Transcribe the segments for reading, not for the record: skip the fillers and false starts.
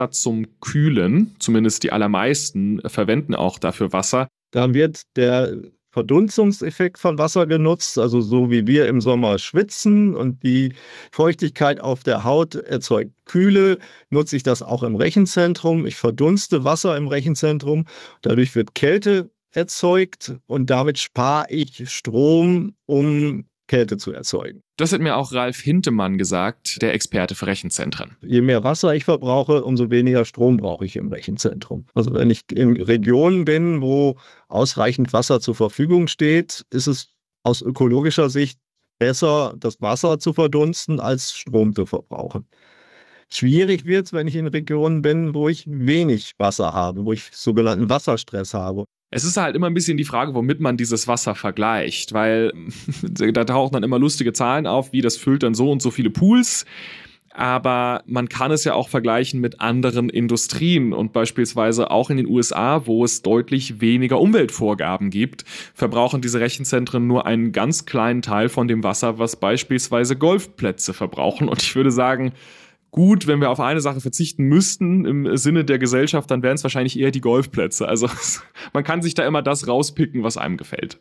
zum Kühlen. Zumindest die allermeisten verwenden auch dafür Wasser. Da wird der Verdunstungseffekt von Wasser genutzt, also so wie wir im Sommer schwitzen und die Feuchtigkeit auf der Haut erzeugt Kühle, nutze ich das auch im Rechenzentrum. Ich verdunste Wasser im Rechenzentrum, dadurch wird Kälte erzeugt und damit spare ich Strom, um Kälte zu erzeugen. Das hat mir auch Ralf Hintemann gesagt, der Experte für Rechenzentren. Je mehr Wasser ich verbrauche, umso weniger Strom brauche ich im Rechenzentrum. Also wenn ich in Regionen bin, wo ausreichend Wasser zur Verfügung steht, ist es aus ökologischer Sicht besser, das Wasser zu verdunsten, als Strom zu verbrauchen. Schwierig wird es, wenn ich in Regionen bin, wo ich wenig Wasser habe, wo ich sogenannten Wasserstress habe. Es ist halt immer ein bisschen die Frage, womit man dieses Wasser vergleicht, weil da tauchen dann immer lustige Zahlen auf, wie das füllt dann so und so viele Pools. Aber man kann es ja auch vergleichen mit anderen Industrien und beispielsweise auch in den USA, wo es deutlich weniger Umweltvorgaben gibt, verbrauchen diese Rechenzentren nur einen ganz kleinen Teil von dem Wasser, was beispielsweise Golfplätze verbrauchen. Und ich würde sagen, gut, wenn wir auf eine Sache verzichten müssten im Sinne der Gesellschaft, dann wären es wahrscheinlich eher die Golfplätze. Also man kann sich da immer das rauspicken, was einem gefällt.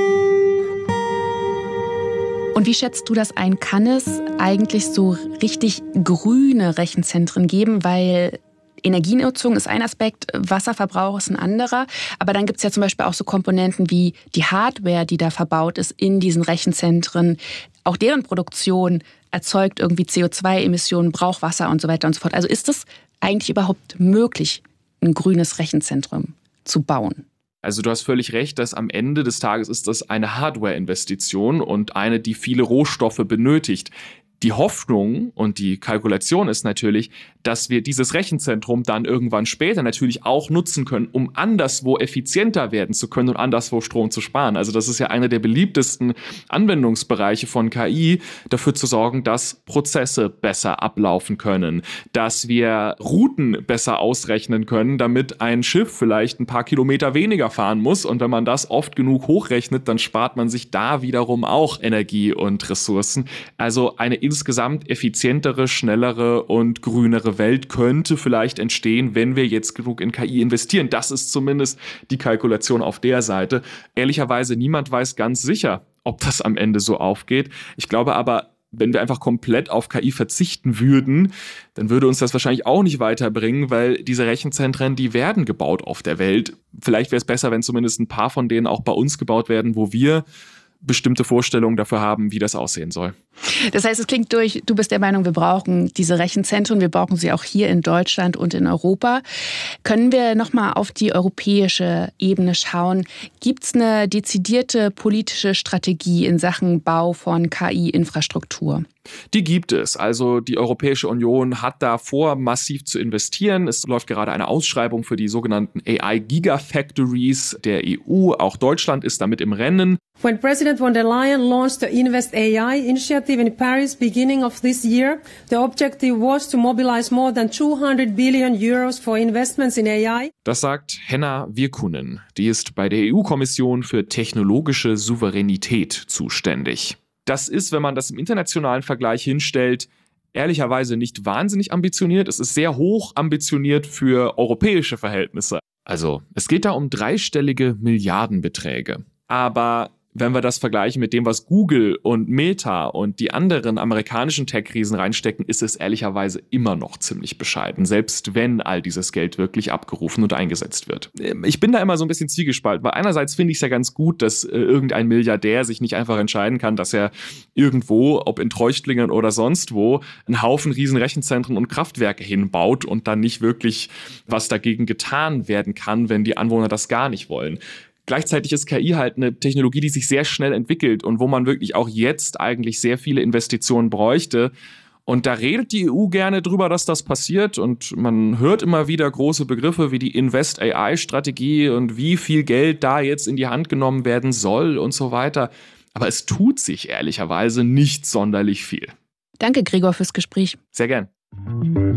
Und wie schätzt du das ein? Kann es eigentlich so richtig grüne Rechenzentren geben? Weil Energienutzung ist ein Aspekt, Wasserverbrauch ist ein anderer. Aber dann gibt es ja zum Beispiel auch so Komponenten wie die Hardware, die da verbaut ist in diesen Rechenzentren. Auch deren Produktion erzeugt irgendwie CO2-Emissionen, braucht Wasser und so weiter und so fort. Also ist es eigentlich überhaupt möglich, ein grünes Rechenzentrum zu bauen? Also du hast völlig recht, dass am Ende des Tages ist das eine Hardware-Investition und eine, die viele Rohstoffe benötigt. Die Hoffnung und die Kalkulation ist natürlich, dass wir dieses Rechenzentrum dann irgendwann später natürlich auch nutzen können, um anderswo effizienter werden zu können und anderswo Strom zu sparen. Also das ist ja einer der beliebtesten Anwendungsbereiche von KI, dafür zu sorgen, dass Prozesse besser ablaufen können, dass wir Routen besser ausrechnen können, damit ein Schiff vielleicht ein paar Kilometer weniger fahren muss. Und wenn man das oft genug hochrechnet, dann spart man sich da wiederum auch Energie und Ressourcen. Also eine insgesamt effizientere, schnellere und grünere Welt könnte vielleicht entstehen, wenn wir jetzt genug in KI investieren. Das ist zumindest die Kalkulation auf der Seite. Ehrlicherweise, niemand weiß ganz sicher, ob das am Ende so aufgeht. Ich glaube aber, wenn wir einfach komplett auf KI verzichten würden, dann würde uns das wahrscheinlich auch nicht weiterbringen, weil diese Rechenzentren, die werden gebaut auf der Welt. Vielleicht wäre es besser, wenn zumindest ein paar von denen auch bei uns gebaut werden, wo wir bestimmte Vorstellungen dafür haben, wie das aussehen soll. Das heißt, es klingt durch, du bist der Meinung, wir brauchen diese Rechenzentren, wir brauchen sie auch hier in Deutschland und in Europa. Können wir nochmal auf die europäische Ebene schauen? Gibt es eine dezidierte politische Strategie in Sachen Bau von KI-Infrastruktur? Die gibt es. Also die Europäische Union hat da vor, massiv zu investieren. Es läuft gerade eine Ausschreibung für die sogenannten AI-Gigafactories der EU. Auch Deutschland ist damit im Rennen. When President von der Leyen launched the Invest AI initiative in Paris beginning of this year, the objective was to mobilize more than 200 billion euros for investments in AI. Das sagt Henna Virkkunen. Die ist bei der EU-Kommission für technologische Souveränität zuständig. Das ist, wenn man das im internationalen Vergleich hinstellt, ehrlicherweise nicht wahnsinnig ambitioniert. Es ist sehr hoch ambitioniert für europäische Verhältnisse. Also es geht da um dreistellige Milliardenbeträge. Aber wenn wir das vergleichen mit dem, was Google und Meta und die anderen amerikanischen Tech-Riesen reinstecken, ist es ehrlicherweise immer noch ziemlich bescheiden, selbst wenn all dieses Geld wirklich abgerufen und eingesetzt wird. Ich bin da immer so ein bisschen zwiegespalten, weil einerseits finde ich es ja ganz gut, dass irgendein Milliardär sich nicht einfach entscheiden kann, dass er irgendwo, ob in Treuchtlingen oder sonst wo, einen Haufen riesen Rechenzentren und Kraftwerke hinbaut und dann nicht wirklich was dagegen getan werden kann, wenn die Anwohner das gar nicht wollen. Gleichzeitig ist KI halt eine Technologie, die sich sehr schnell entwickelt und wo man wirklich auch jetzt eigentlich sehr viele Investitionen bräuchte. Und da redet die EU gerne drüber, dass das passiert. Und man hört immer wieder große Begriffe wie die Invest-AI-Strategie und wie viel Geld da jetzt in die Hand genommen werden soll und so weiter. Aber es tut sich ehrlicherweise nicht sonderlich viel. Danke, Gregor, fürs Gespräch. Sehr gern.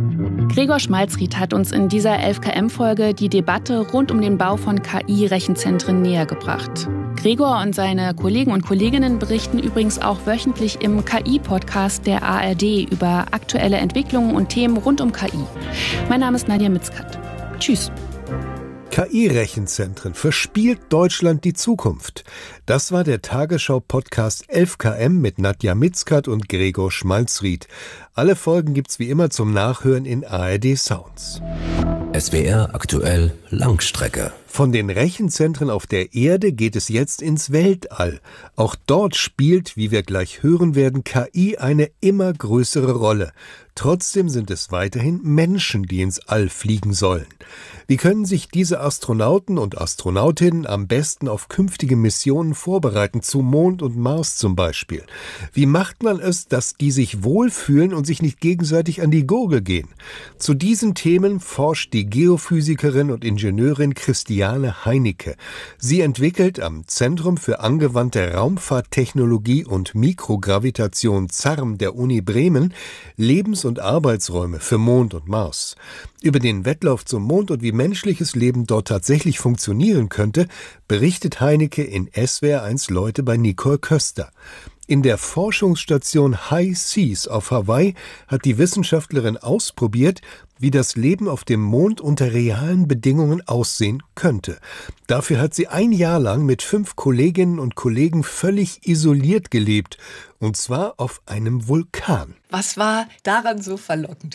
Gregor Schmalzried hat uns in dieser 11KM-Folge die Debatte rund um den Bau von KI-Rechenzentren näher gebracht. Gregor und seine Kollegen und Kolleginnen berichten übrigens auch wöchentlich im KI-Podcast der ARD über aktuelle Entwicklungen und Themen rund um KI. Mein Name ist Nadja Mitzkat. Tschüss. KI-Rechenzentren, verspielt Deutschland die Zukunft? Das war der Tagesschau-Podcast 11KM mit Nadja Mitzkat und Gregor Schmalzried. Alle Folgen gibt's wie immer zum Nachhören in ARD Sounds. SWR aktuell Langstrecke. Von den Rechenzentren auf der Erde geht es jetzt ins Weltall. Auch dort spielt, wie wir gleich hören werden, KI eine immer größere Rolle. Trotzdem sind es weiterhin Menschen, die ins All fliegen sollen. Wie können sich diese Astronauten und Astronautinnen am besten auf künftige Missionen vorbereiten, zu Mond und Mars zum Beispiel? Wie macht man es, dass die sich wohlfühlen und sich nicht gegenseitig an die Gurgel gehen? Zu diesen Themen forscht die Geophysikerin und Ingenieurin Christiane Heinecke. Sie entwickelt am Zentrum für angewandte Raumfahrttechnologie und Mikrogravitation ZARM der Uni Bremen Lebens- und Arbeitsräume für Mond und Mars. Über den Wettlauf zum Mond und wie menschliches Leben dort tatsächlich funktionieren könnte, berichtet Heinecke in SWR1 Leute bei Nicole Köster. In der Forschungsstation High Seas auf Hawaii hat die Wissenschaftlerin ausprobiert, wie das Leben auf dem Mond unter realen Bedingungen aussehen könnte. Dafür hat sie ein Jahr lang mit 5 Kolleginnen und Kollegen völlig isoliert gelebt. Und zwar auf einem Vulkan. Was war daran so verlockend?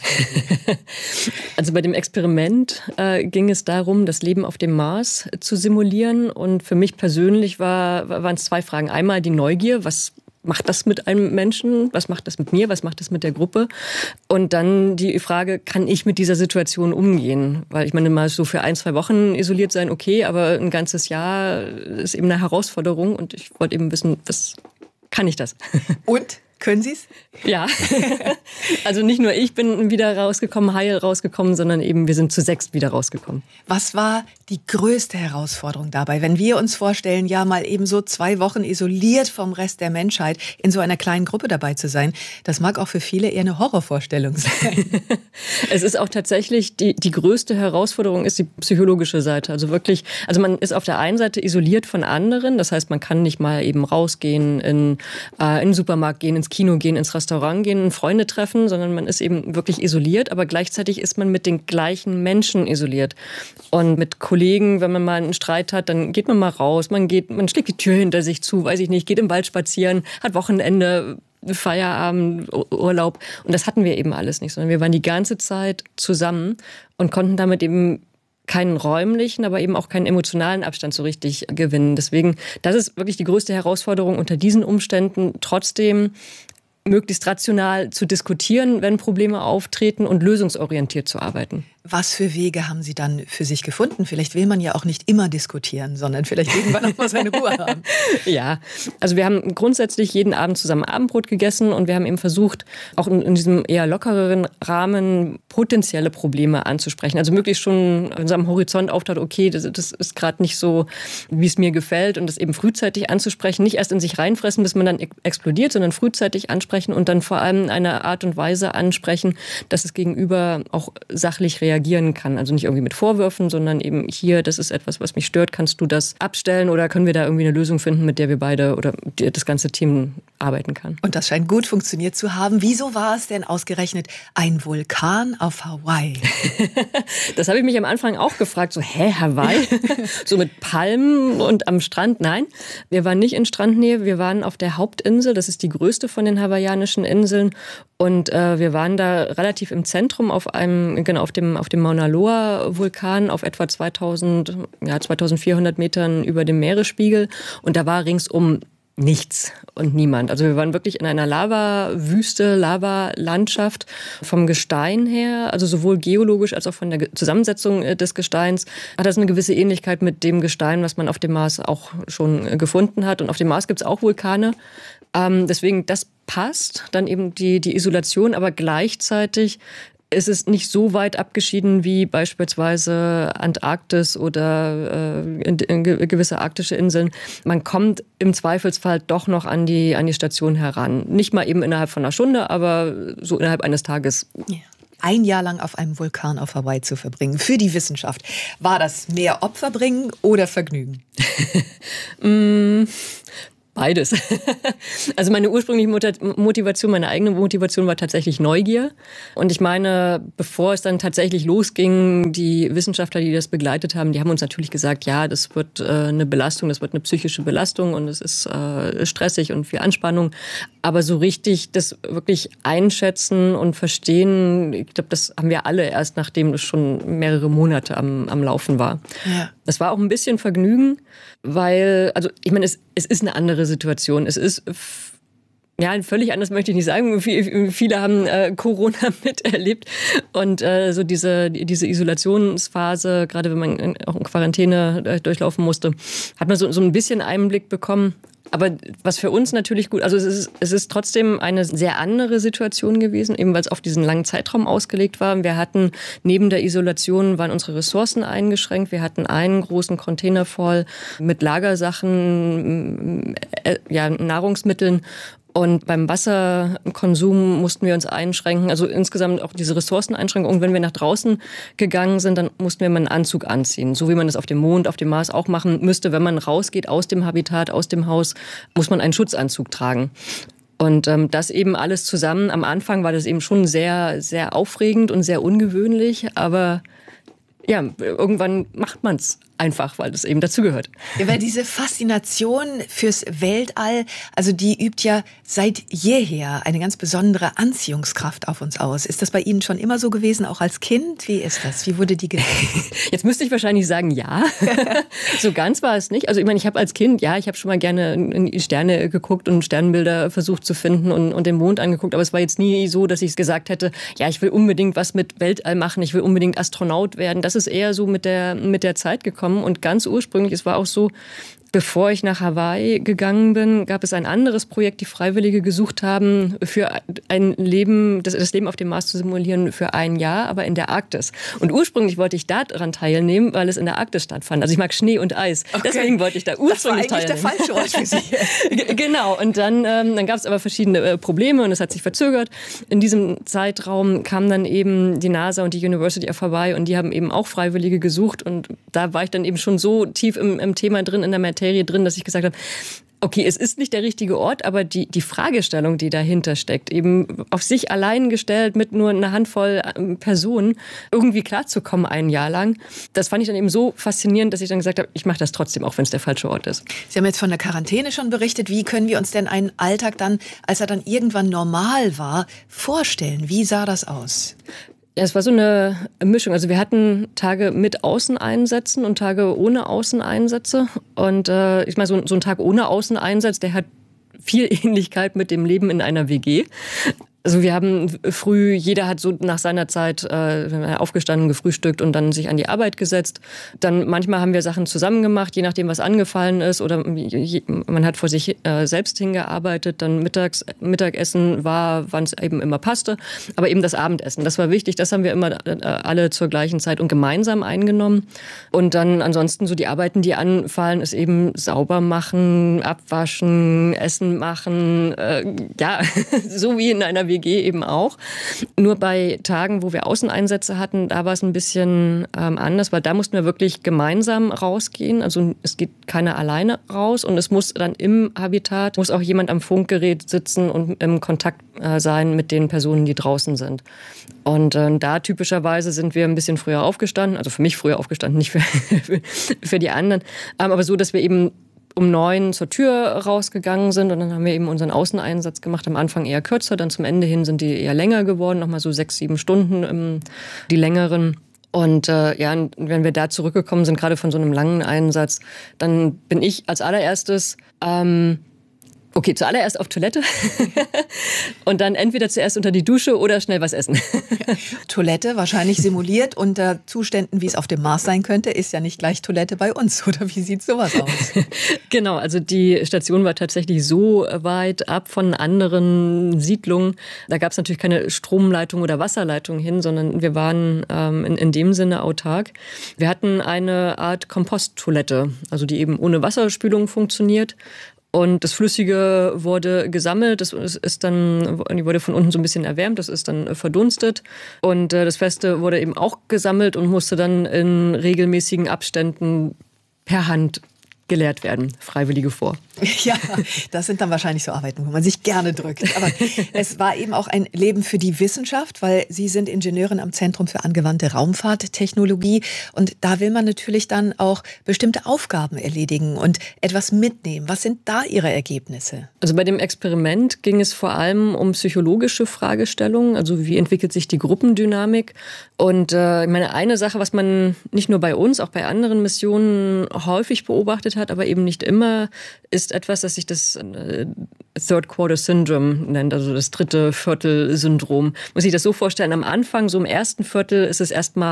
Also bei dem Experiment ging es darum, das Leben auf dem Mars zu simulieren. Und für mich persönlich waren es 2 Fragen. Einmal die Neugier, was macht das mit einem Menschen? Was macht das mit mir? Was macht das mit der Gruppe? Und dann die Frage, kann ich mit dieser Situation umgehen? Weil ich meine, mal so für 1-2 Wochen isoliert sein, okay, aber ein ganzes Jahr ist eben eine Herausforderung. Und ich wollte eben wissen, was kann ich das? Und? Können Sie es? Ja, also nicht nur ich bin wieder rausgekommen, heil rausgekommen, sondern eben wir sind zu 6 wieder rausgekommen. Was war die größte Herausforderung dabei, wenn wir uns vorstellen, ja mal eben so 2 Wochen isoliert vom Rest der Menschheit in so einer kleinen Gruppe dabei zu sein? Das mag auch für viele eher eine Horrorvorstellung sein. Es ist auch tatsächlich, die größte Herausforderung ist die psychologische Seite. Also wirklich, also man ist auf der einen Seite isoliert von anderen, das heißt, man kann nicht mal eben rausgehen, in den Supermarkt gehen, ins Kino gehen, ins Restaurant gehen, Freunde treffen, sondern man ist eben wirklich isoliert, aber gleichzeitig ist man mit den gleichen Menschen isoliert. Und mit Kollegen, wenn man mal einen Streit hat, dann geht man mal raus, man schlägt die Tür hinter sich zu, weiß ich nicht, geht im Wald spazieren, hat Wochenende, Feierabend, Urlaub. Und das hatten wir eben alles nicht, sondern wir waren die ganze Zeit zusammen und konnten damit eben keinen räumlichen, aber eben auch keinen emotionalen Abstand so richtig gewinnen. Deswegen, das ist wirklich die größte Herausforderung unter diesen Umständen, trotzdem möglichst rational zu diskutieren, wenn Probleme auftreten und lösungsorientiert zu arbeiten. Was für Wege haben Sie dann für sich gefunden? Vielleicht will man ja auch nicht immer diskutieren, sondern vielleicht irgendwann auch mal seine Ruhe haben. Ja, also wir haben grundsätzlich jeden Abend zusammen Abendbrot gegessen und wir haben eben versucht, auch in diesem eher lockereren Rahmen potenzielle Probleme anzusprechen. Also möglichst schon an unserem Horizont auftaucht, okay, das ist gerade nicht so, wie es mir gefällt, und das eben frühzeitig anzusprechen, nicht erst in sich reinfressen, bis man dann explodiert, sondern frühzeitig ansprechen und dann vor allem eine Art und Weise ansprechen, dass das Gegenüber auch sachlich reagieren kann. Also nicht irgendwie mit Vorwürfen, sondern eben hier, das ist etwas, was mich stört, kannst du das abstellen oder können wir da irgendwie eine Lösung finden, mit der wir beide oder das ganze Team arbeiten kann. Und das scheint gut funktioniert zu haben. Wieso war es denn ausgerechnet ein Vulkan auf Hawaii? Das habe ich mich am Anfang auch gefragt, so Hawaii? So mit Palmen und am Strand? Nein, wir waren nicht in Strandnähe, wir waren auf der Hauptinsel, das ist die größte von den hawaiianischen Inseln. Und wir waren da relativ im Zentrum auf dem Mauna Loa Vulkan auf etwa 2400 Metern über dem Meeresspiegel. Und da war ringsum nichts und niemand. Also wir waren wirklich in einer Lava-Wüste, Lava-Landschaft vom Gestein her, also sowohl geologisch als auch von der Zusammensetzung des Gesteins hat das eine gewisse Ähnlichkeit mit dem Gestein, was man auf dem Mars auch schon gefunden hat. Und auf dem Mars gibt es auch Vulkane. Deswegen, das passt, dann eben die Isolation, aber gleichzeitig ist es nicht so weit abgeschieden wie beispielsweise Antarktis oder gewisse arktische Inseln. Man kommt im Zweifelsfall doch noch an die Station heran. Nicht mal eben innerhalb von einer Stunde, aber so innerhalb eines Tages. Ja. ein Jahr lang auf einem Vulkan auf Hawaii zu verbringen, für die Wissenschaft. War das mehr Opfer bringen oder Vergnügen? Beides. Also meine ursprüngliche Motivation, meine eigene Motivation war tatsächlich Neugier. Und ich meine, bevor es dann tatsächlich losging, die Wissenschaftler, die das begleitet haben, die haben uns natürlich gesagt, ja, das wird eine Belastung, das wird eine psychische Belastung und es ist stressig und viel Anspannung. Aber so richtig das wirklich einschätzen und verstehen, ich glaube, das haben wir alle erst, nachdem das schon mehrere Monate am Laufen war. Ja. Das war auch ein bisschen Vergnügen, weil, also ich meine, es ist eine andere Situation. Es ist, ja, völlig anders möchte ich nicht sagen. Viele haben Corona miterlebt und so diese Isolationsphase, gerade wenn man auch in Quarantäne durchlaufen musste, hat man so ein bisschen Einblick bekommen. Aber was für uns natürlich gut, also es ist trotzdem eine sehr andere Situation gewesen, eben weil es auf diesen langen Zeitraum ausgelegt war. Wir hatten neben der Isolation waren unsere Ressourcen eingeschränkt. Wir hatten einen großen Container voll mit Lagersachen, Nahrungsmitteln. Und beim Wasserkonsum mussten wir uns einschränken, also insgesamt auch diese Ressourceneinschränkungen. Wenn wir nach draußen gegangen sind, dann mussten wir mal einen Anzug anziehen. So wie man das auf dem Mond, auf dem Mars auch machen müsste. Wenn man rausgeht aus dem Habitat, aus dem Haus, muss man einen Schutzanzug tragen. Und das eben alles zusammen. Am Anfang war das eben schon sehr, sehr aufregend und sehr ungewöhnlich. Aber ja, irgendwann macht man es einfach, weil das eben dazugehört. Ja, weil diese Faszination fürs Weltall, also die übt ja seit jeher eine ganz besondere Anziehungskraft auf uns aus. Ist das bei Ihnen schon immer so gewesen, auch als Kind? Wie ist das? Wie wurde die gelernt? Jetzt müsste ich wahrscheinlich sagen, ja. So ganz war es nicht. Also ich meine, ich habe als Kind, ja, ich habe schon mal gerne in die Sterne geguckt und Sternbilder versucht zu finden und den Mond angeguckt. Aber es war jetzt nie so, dass ich gesagt hätte, ja, ich will unbedingt was mit Weltall machen, ich will unbedingt Astronaut werden. Das ist eher so mit der Zeit gekommen. Und ganz ursprünglich, es war auch so, bevor ich nach Hawaii gegangen bin, gab es ein anderes Projekt, die Freiwillige gesucht haben, für ein Leben, das Leben auf dem Mars zu simulieren für ein Jahr, aber in der Arktis. Und ursprünglich wollte ich daran teilnehmen, weil es in der Arktis stattfand. Also ich mag Schnee und Eis. Okay. Deswegen wollte ich da ursprünglich teilnehmen. Das war eigentlich der falsche Ort für Sie. Genau. Und dann gab es aber verschiedene Probleme und es hat sich verzögert. In diesem Zeitraum kam dann eben die NASA und die University of Hawaii und die haben eben auch Freiwillige gesucht. Und da war ich dann eben schon so tief im Thema drin, in der Materie drin, dass ich gesagt habe, okay, es ist nicht der richtige Ort, aber die Fragestellung, die dahinter steckt, eben auf sich allein gestellt mit nur einer Handvoll Personen irgendwie klarzukommen ein Jahr lang, das fand ich dann eben so faszinierend, dass ich dann gesagt habe, ich mache das trotzdem, auch wenn es der falsche Ort ist. Sie haben jetzt von der Quarantäne schon berichtet. Wie können wir uns denn einen Alltag dann, als er dann irgendwann normal war, vorstellen? Wie sah das aus? Ja, es war so eine Mischung. Also wir hatten Tage mit Außeneinsätzen und Tage ohne Außeneinsätze. Und ich meine, so ein Tag ohne Außeneinsatz, der hat viel Ähnlichkeit mit dem Leben in einer WG. Also wir haben früh, jeder hat so nach seiner Zeit aufgestanden, gefrühstückt und dann sich an die Arbeit gesetzt. Dann manchmal haben wir Sachen zusammen gemacht, je nachdem, was angefallen ist. Oder man hat vor sich selbst hingearbeitet. Dann Mittagessen war, wann es eben immer passte. Aber eben das Abendessen, das war wichtig. Das haben wir immer alle zur gleichen Zeit und gemeinsam eingenommen. Und dann ansonsten so die Arbeiten, die anfallen, ist eben sauber machen, abwaschen, Essen machen. Ja, so wie in einer WG eben auch. Nur bei Tagen, wo wir Außeneinsätze hatten, da war es ein bisschen anders, weil da mussten wir wirklich gemeinsam rausgehen. Also es geht keiner alleine raus und es muss dann im Habitat, muss auch jemand am Funkgerät sitzen und im Kontakt sein mit den Personen, die draußen sind. Und da typischerweise sind wir ein bisschen früher aufgestanden, also für mich früher aufgestanden, nicht für die anderen, aber so, dass wir eben um 9 zur Tür rausgegangen sind und dann haben wir eben unseren Außeneinsatz gemacht. Am Anfang eher kürzer, dann zum Ende hin sind die eher länger geworden, nochmal so 6-7 Stunden, die längeren. Und ja, wenn wir da zurückgekommen sind, gerade von so einem langen Einsatz, dann bin ich als allererstes zuallererst auf Toilette und dann entweder zuerst unter die Dusche oder schnell was essen. Toilette wahrscheinlich simuliert unter Zuständen, wie es auf dem Mars sein könnte, ist ja nicht gleich Toilette bei uns. Oder wie sieht sowas aus? Genau, also die Station war tatsächlich so weit ab von anderen Siedlungen. Da gab es natürlich keine Stromleitung oder Wasserleitung hin, sondern wir waren in dem Sinne autark. Wir hatten eine Art Komposttoilette, also die eben ohne Wasserspülung funktioniert. Und das Flüssige wurde gesammelt, das wurde von unten so ein bisschen erwärmt, das ist dann verdunstet. Und das Feste wurde eben auch gesammelt und musste dann in regelmäßigen Abständen per Hand geleert werden, Freiwillige vor. Ja, das sind dann wahrscheinlich so Arbeiten, wo man sich gerne drückt. Aber es war eben auch ein Leben für die Wissenschaft, weil Sie sind Ingenieurin am Zentrum für angewandte Raumfahrttechnologie. Und da will man natürlich dann auch bestimmte Aufgaben erledigen und etwas mitnehmen. Was sind da Ihre Ergebnisse? Also bei dem Experiment ging es vor allem um psychologische Fragestellungen. Also wie entwickelt sich die Gruppendynamik? Und ich meine, eine Sache, was man nicht nur bei uns, auch bei anderen Missionen häufig beobachtet hat, aber eben nicht immer, ist etwas, das sich das Third Quarter Syndrome nennt, also das dritte Viertel-Syndrom. Muss ich das so vorstellen, am Anfang, so im ersten Viertel, ist es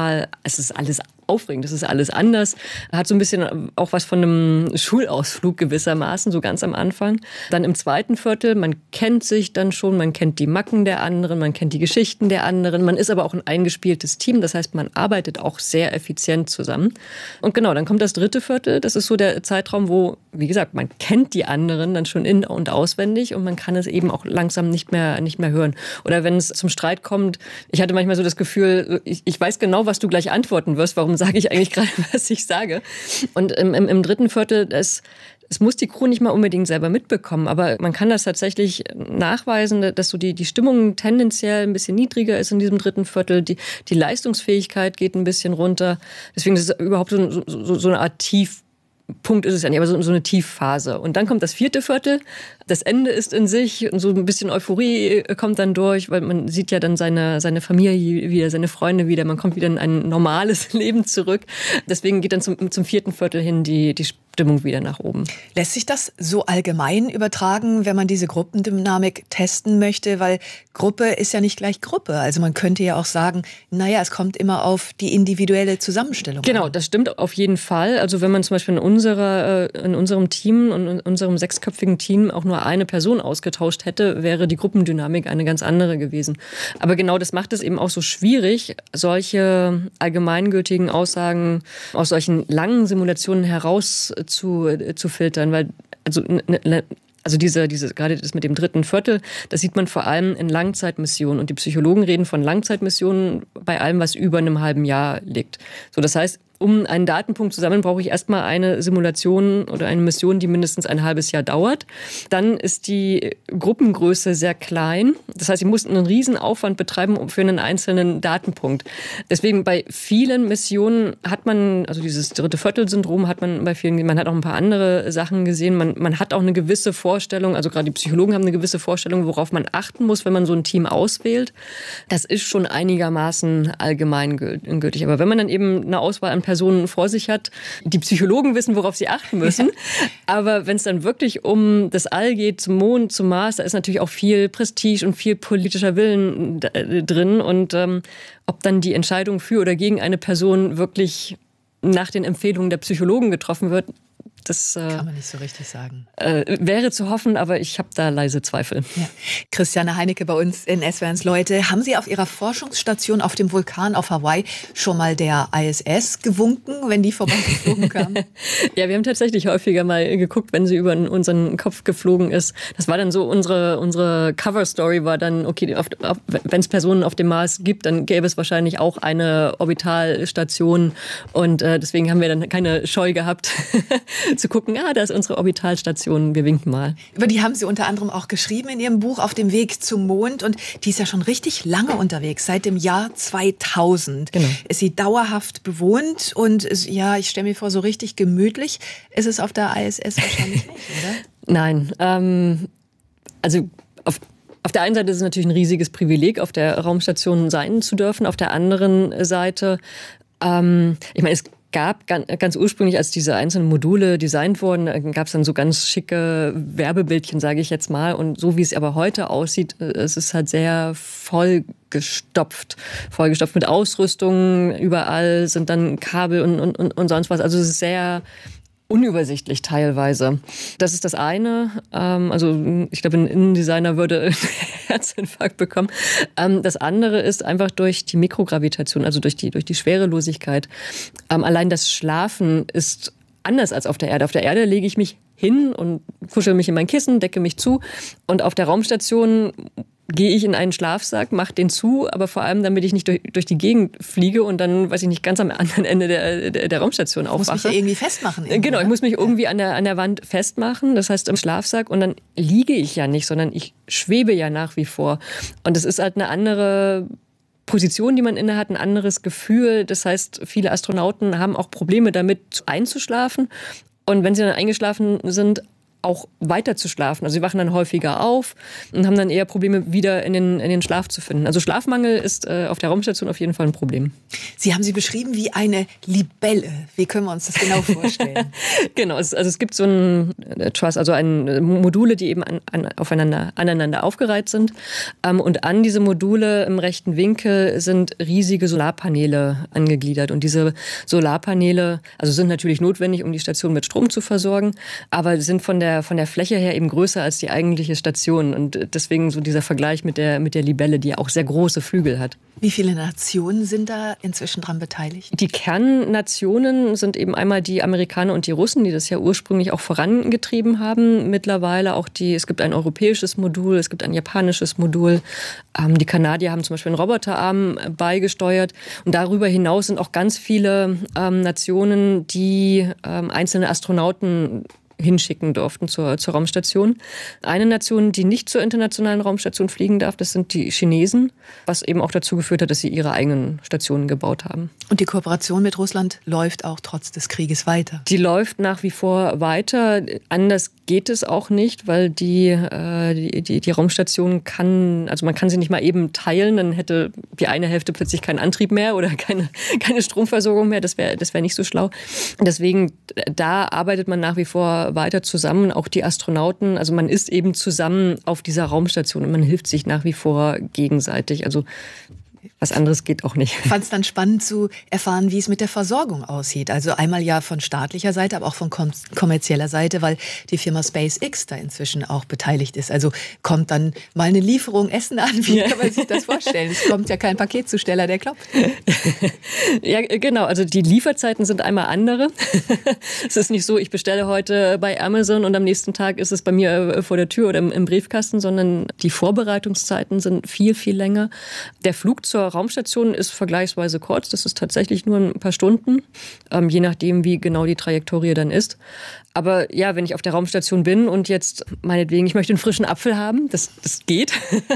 ist alles aufregend, es ist alles anders. Hat so ein bisschen auch was von einem Schulausflug gewissermaßen, so ganz am Anfang. Dann im zweiten Viertel, man kennt sich dann schon, man kennt die Macken der anderen, man kennt die Geschichten der anderen, man ist aber auch ein eingespieltes Team, das heißt, man arbeitet auch sehr effizient zusammen. Und genau, dann kommt das dritte Viertel, das ist so der Zeitraum, wo, wie gesagt, man kennt die anderen dann schon in- und auswendig und man kann es eben auch langsam nicht mehr hören. Oder wenn es zum Streit kommt, ich hatte manchmal so das Gefühl, ich weiß genau, was du gleich antworten wirst, warum sage ich eigentlich gerade, was ich sage. Und im dritten Viertel, es muss die Crew nicht mal unbedingt selber mitbekommen, aber man kann das tatsächlich nachweisen, dass so die Stimmung tendenziell ein bisschen niedriger ist in diesem dritten Viertel, die Leistungsfähigkeit geht ein bisschen runter. Deswegen ist es überhaupt so eine Art Tiefpunkt ist es ja nicht, aber so eine Tiefphase. Und dann kommt das vierte Viertel, das Ende ist in sich und so ein bisschen Euphorie kommt dann durch, weil man sieht ja dann seine Familie wieder, seine Freunde wieder, man kommt wieder in ein normales Leben zurück. Deswegen geht dann zum vierten Viertel hin die Stimmung wieder nach oben. Lässt sich das so allgemein übertragen, wenn man diese Gruppendynamik testen möchte? Weil Gruppe ist ja nicht gleich Gruppe. Also man könnte ja auch sagen, naja, es kommt immer auf die individuelle Zusammenstellung Genau, an. das stimmt auf jeden Fall. Also wenn man zum Beispiel in unserem Team und in unserem 6-köpfigen Team auch nur eine Person ausgetauscht hätte, wäre die Gruppendynamik eine ganz andere gewesen. Aber genau das macht es eben auch so schwierig, solche allgemeingültigen Aussagen aus solchen langen Simulationen heraus zu filtern, weil also diese gerade das mit dem dritten Viertel, das sieht man vor allem in Langzeitmissionen und die Psychologen reden von Langzeitmissionen bei allem, was über einem halben Jahr liegt. So, das heißt, um einen Datenpunkt zu sammeln, brauche ich erstmal eine Simulation oder eine Mission, die mindestens ein halbes Jahr dauert. Dann ist die Gruppengröße sehr klein. Das heißt, ich muss einen riesen Aufwand betreiben für einen einzelnen Datenpunkt. Deswegen bei vielen Missionen hat man, also dieses dritte Viertel-Syndrom hat man bei vielen, man hat auch ein paar andere Sachen gesehen. Man hat auch eine gewisse Vorstellung, also gerade die Psychologen haben eine gewisse Vorstellung, worauf man achten muss, wenn man so ein Team auswählt. Das ist schon einigermaßen allgemeingültig. Aber wenn man dann eben eine Auswahl an Personen vor sich hat. Die Psychologen wissen, worauf sie achten müssen. Aber wenn es dann wirklich um das All geht, zum Mond, zum Mars, da ist natürlich auch viel Prestige und viel politischer Willen drin. Und ob dann die Entscheidung für oder gegen eine Person wirklich nach den Empfehlungen der Psychologen getroffen wird, das kann man nicht so richtig sagen. Wäre zu hoffen, aber ich habe da leise Zweifel. Ja. Christiane Heinecke bei uns in SWRs Leute. Haben Sie auf Ihrer Forschungsstation auf dem Vulkan auf Hawaii schon mal der ISS gewunken, wenn die vorbeigeflogen kam? Ja, wir haben tatsächlich häufiger mal geguckt, wenn sie über unseren Kopf geflogen ist. Das war dann so, unsere Cover-Story war dann, okay, wenn es Personen auf dem Mars gibt, dann gäbe es wahrscheinlich auch eine Orbitalstation. Und deswegen haben wir dann keine Scheu gehabt, zu gucken, da ist unsere Orbitalstation, wir winken mal. Über die haben Sie unter anderem auch geschrieben in Ihrem Buch Auf dem Weg zum Mond und die ist ja schon richtig lange unterwegs, seit dem Jahr 2000. Genau. Ist sie dauerhaft bewohnt und ist, ja, ich stelle mir vor, so richtig gemütlich ist es auf der ISS wahrscheinlich nicht, oder? Nein, also auf der einen Seite ist es natürlich ein riesiges Privileg, auf der Raumstation sein zu dürfen, auf der anderen Seite, ich meine, es gab ganz ursprünglich, als diese einzelnen Module designt wurden, gab es dann so ganz schicke Werbebildchen, sage ich jetzt mal. Und so wie es aber heute aussieht, es ist halt sehr vollgestopft mit Ausrüstung. Überall sind dann Kabel und sonst was. Also es ist sehr unübersichtlich teilweise. Das ist das eine. Also ich glaube, ein Innendesigner würde einen Herzinfarkt bekommen. Das andere ist einfach durch die Mikrogravitation, also durch die Schwerelosigkeit. Allein das Schlafen ist anders als auf der Erde. Auf der Erde lege ich mich hin und kuschel mich in mein Kissen, decke mich zu. Und auf der Raumstation gehe ich in einen Schlafsack, mache den zu, aber vor allem, damit ich nicht durch die Gegend fliege und dann, weiß ich nicht, ganz am anderen Ende der Raumstation aufwache. Ich muss mich ja irgendwie festmachen. Genau, ich muss mich irgendwie an der Wand festmachen, das heißt im Schlafsack, und dann liege ich ja nicht, sondern ich schwebe ja nach wie vor. Und das ist halt eine andere Position, die man inne hat, ein anderes Gefühl. Das heißt, viele Astronauten haben auch Probleme damit einzuschlafen. Und wenn sie dann eingeschlafen sind, auch weiter zu schlafen. Also sie wachen dann häufiger auf und haben dann eher Probleme, wieder in den Schlaf zu finden. Also Schlafmangel ist auf der Raumstation auf jeden Fall ein Problem. Sie haben sie beschrieben wie eine Libelle. Wie können wir uns das genau vorstellen? Genau, also es gibt so ein Truss, also Module, die eben aneinander aufgereiht sind. Und an diese Module im rechten Winkel sind riesige Solarpaneele angegliedert. Und diese Solarpaneele, also sind natürlich notwendig, um die Station mit Strom zu versorgen, aber sind von der Fläche her eben größer als die eigentliche Station. Und deswegen so dieser Vergleich mit der Libelle, die ja auch sehr große Flügel hat. Wie viele Nationen sind da inzwischen dran beteiligt? Die Kernnationen sind eben einmal die Amerikaner und die Russen, die das ja ursprünglich auch vorangetrieben haben. Mittlerweile auch es gibt ein europäisches Modul, es gibt ein japanisches Modul. Die Kanadier haben zum Beispiel einen Roboterarm beigesteuert. Und darüber hinaus sind auch ganz viele Nationen, die einzelne Astronauten hinschicken durften zur Raumstation. Eine Nation, die nicht zur internationalen Raumstation fliegen darf, das sind die Chinesen, was eben auch dazu geführt hat, dass sie ihre eigenen Stationen gebaut haben. Und die Kooperation mit Russland läuft auch trotz des Krieges weiter? Die läuft nach wie vor weiter. Anders geht es auch nicht, weil die Raumstation man kann sie nicht mal eben teilen, dann hätte die eine Hälfte plötzlich keinen Antrieb mehr oder keine Stromversorgung mehr. Das wär nicht so schlau. Deswegen, da arbeitet man nach wie vor weiter zusammen, auch die Astronauten. Also man ist eben zusammen auf dieser Raumstation und man hilft sich nach wie vor gegenseitig. Also was anderes geht auch nicht. Ich fand es dann spannend zu erfahren, wie es mit der Versorgung aussieht. Also einmal ja von staatlicher Seite, aber auch von kommerzieller Seite, weil die Firma SpaceX da inzwischen auch beteiligt ist. Also kommt dann mal eine Lieferung Essen an? Wie kann man sich das vorstellen? Es kommt ja kein Paketzusteller, der klopft. Ja, genau. Also die Lieferzeiten sind einmal andere. Es ist nicht so, ich bestelle heute bei Amazon und am nächsten Tag ist es bei mir vor der Tür oder im Briefkasten, sondern die Vorbereitungszeiten sind viel, viel länger. Der Flug zur Raumstation ist vergleichsweise kurz. Das ist tatsächlich nur ein paar Stunden, je nachdem, wie genau die Trajektorie dann ist. Aber ja, wenn ich auf der Raumstation bin und jetzt meinetwegen, ich möchte einen frischen Apfel haben, das geht.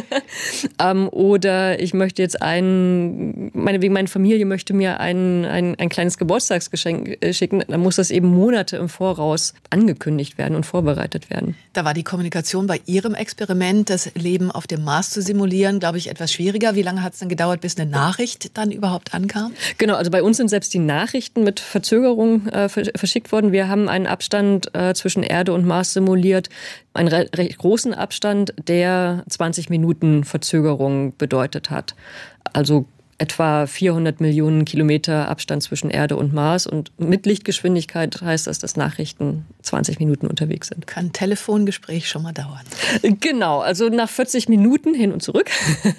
Oder ich möchte jetzt meinetwegen meine Familie möchte mir ein kleines Geburtstagsgeschenk schicken, dann muss das eben Monate im Voraus angekündigt werden und vorbereitet werden. Da war die Kommunikation bei Ihrem Experiment, das Leben auf dem Mars zu simulieren, glaube ich, etwas schwieriger. Wie lange hat es dann gedauert, bis eine Nachricht dann überhaupt ankam? Genau, also bei uns sind selbst die Nachrichten mit Verzögerung verschickt worden. Wir haben einen Abstand zwischen Erde und Mars simuliert, einen recht großen Abstand, der 20 Minuten Verzögerung bedeutet hat. Also etwa 400 Millionen Kilometer Abstand zwischen Erde und Mars. Und mit Lichtgeschwindigkeit heißt das, dass Nachrichten 20 Minuten unterwegs sind. Kann ein Telefongespräch schon mal dauern? Genau, also nach 40 Minuten hin und zurück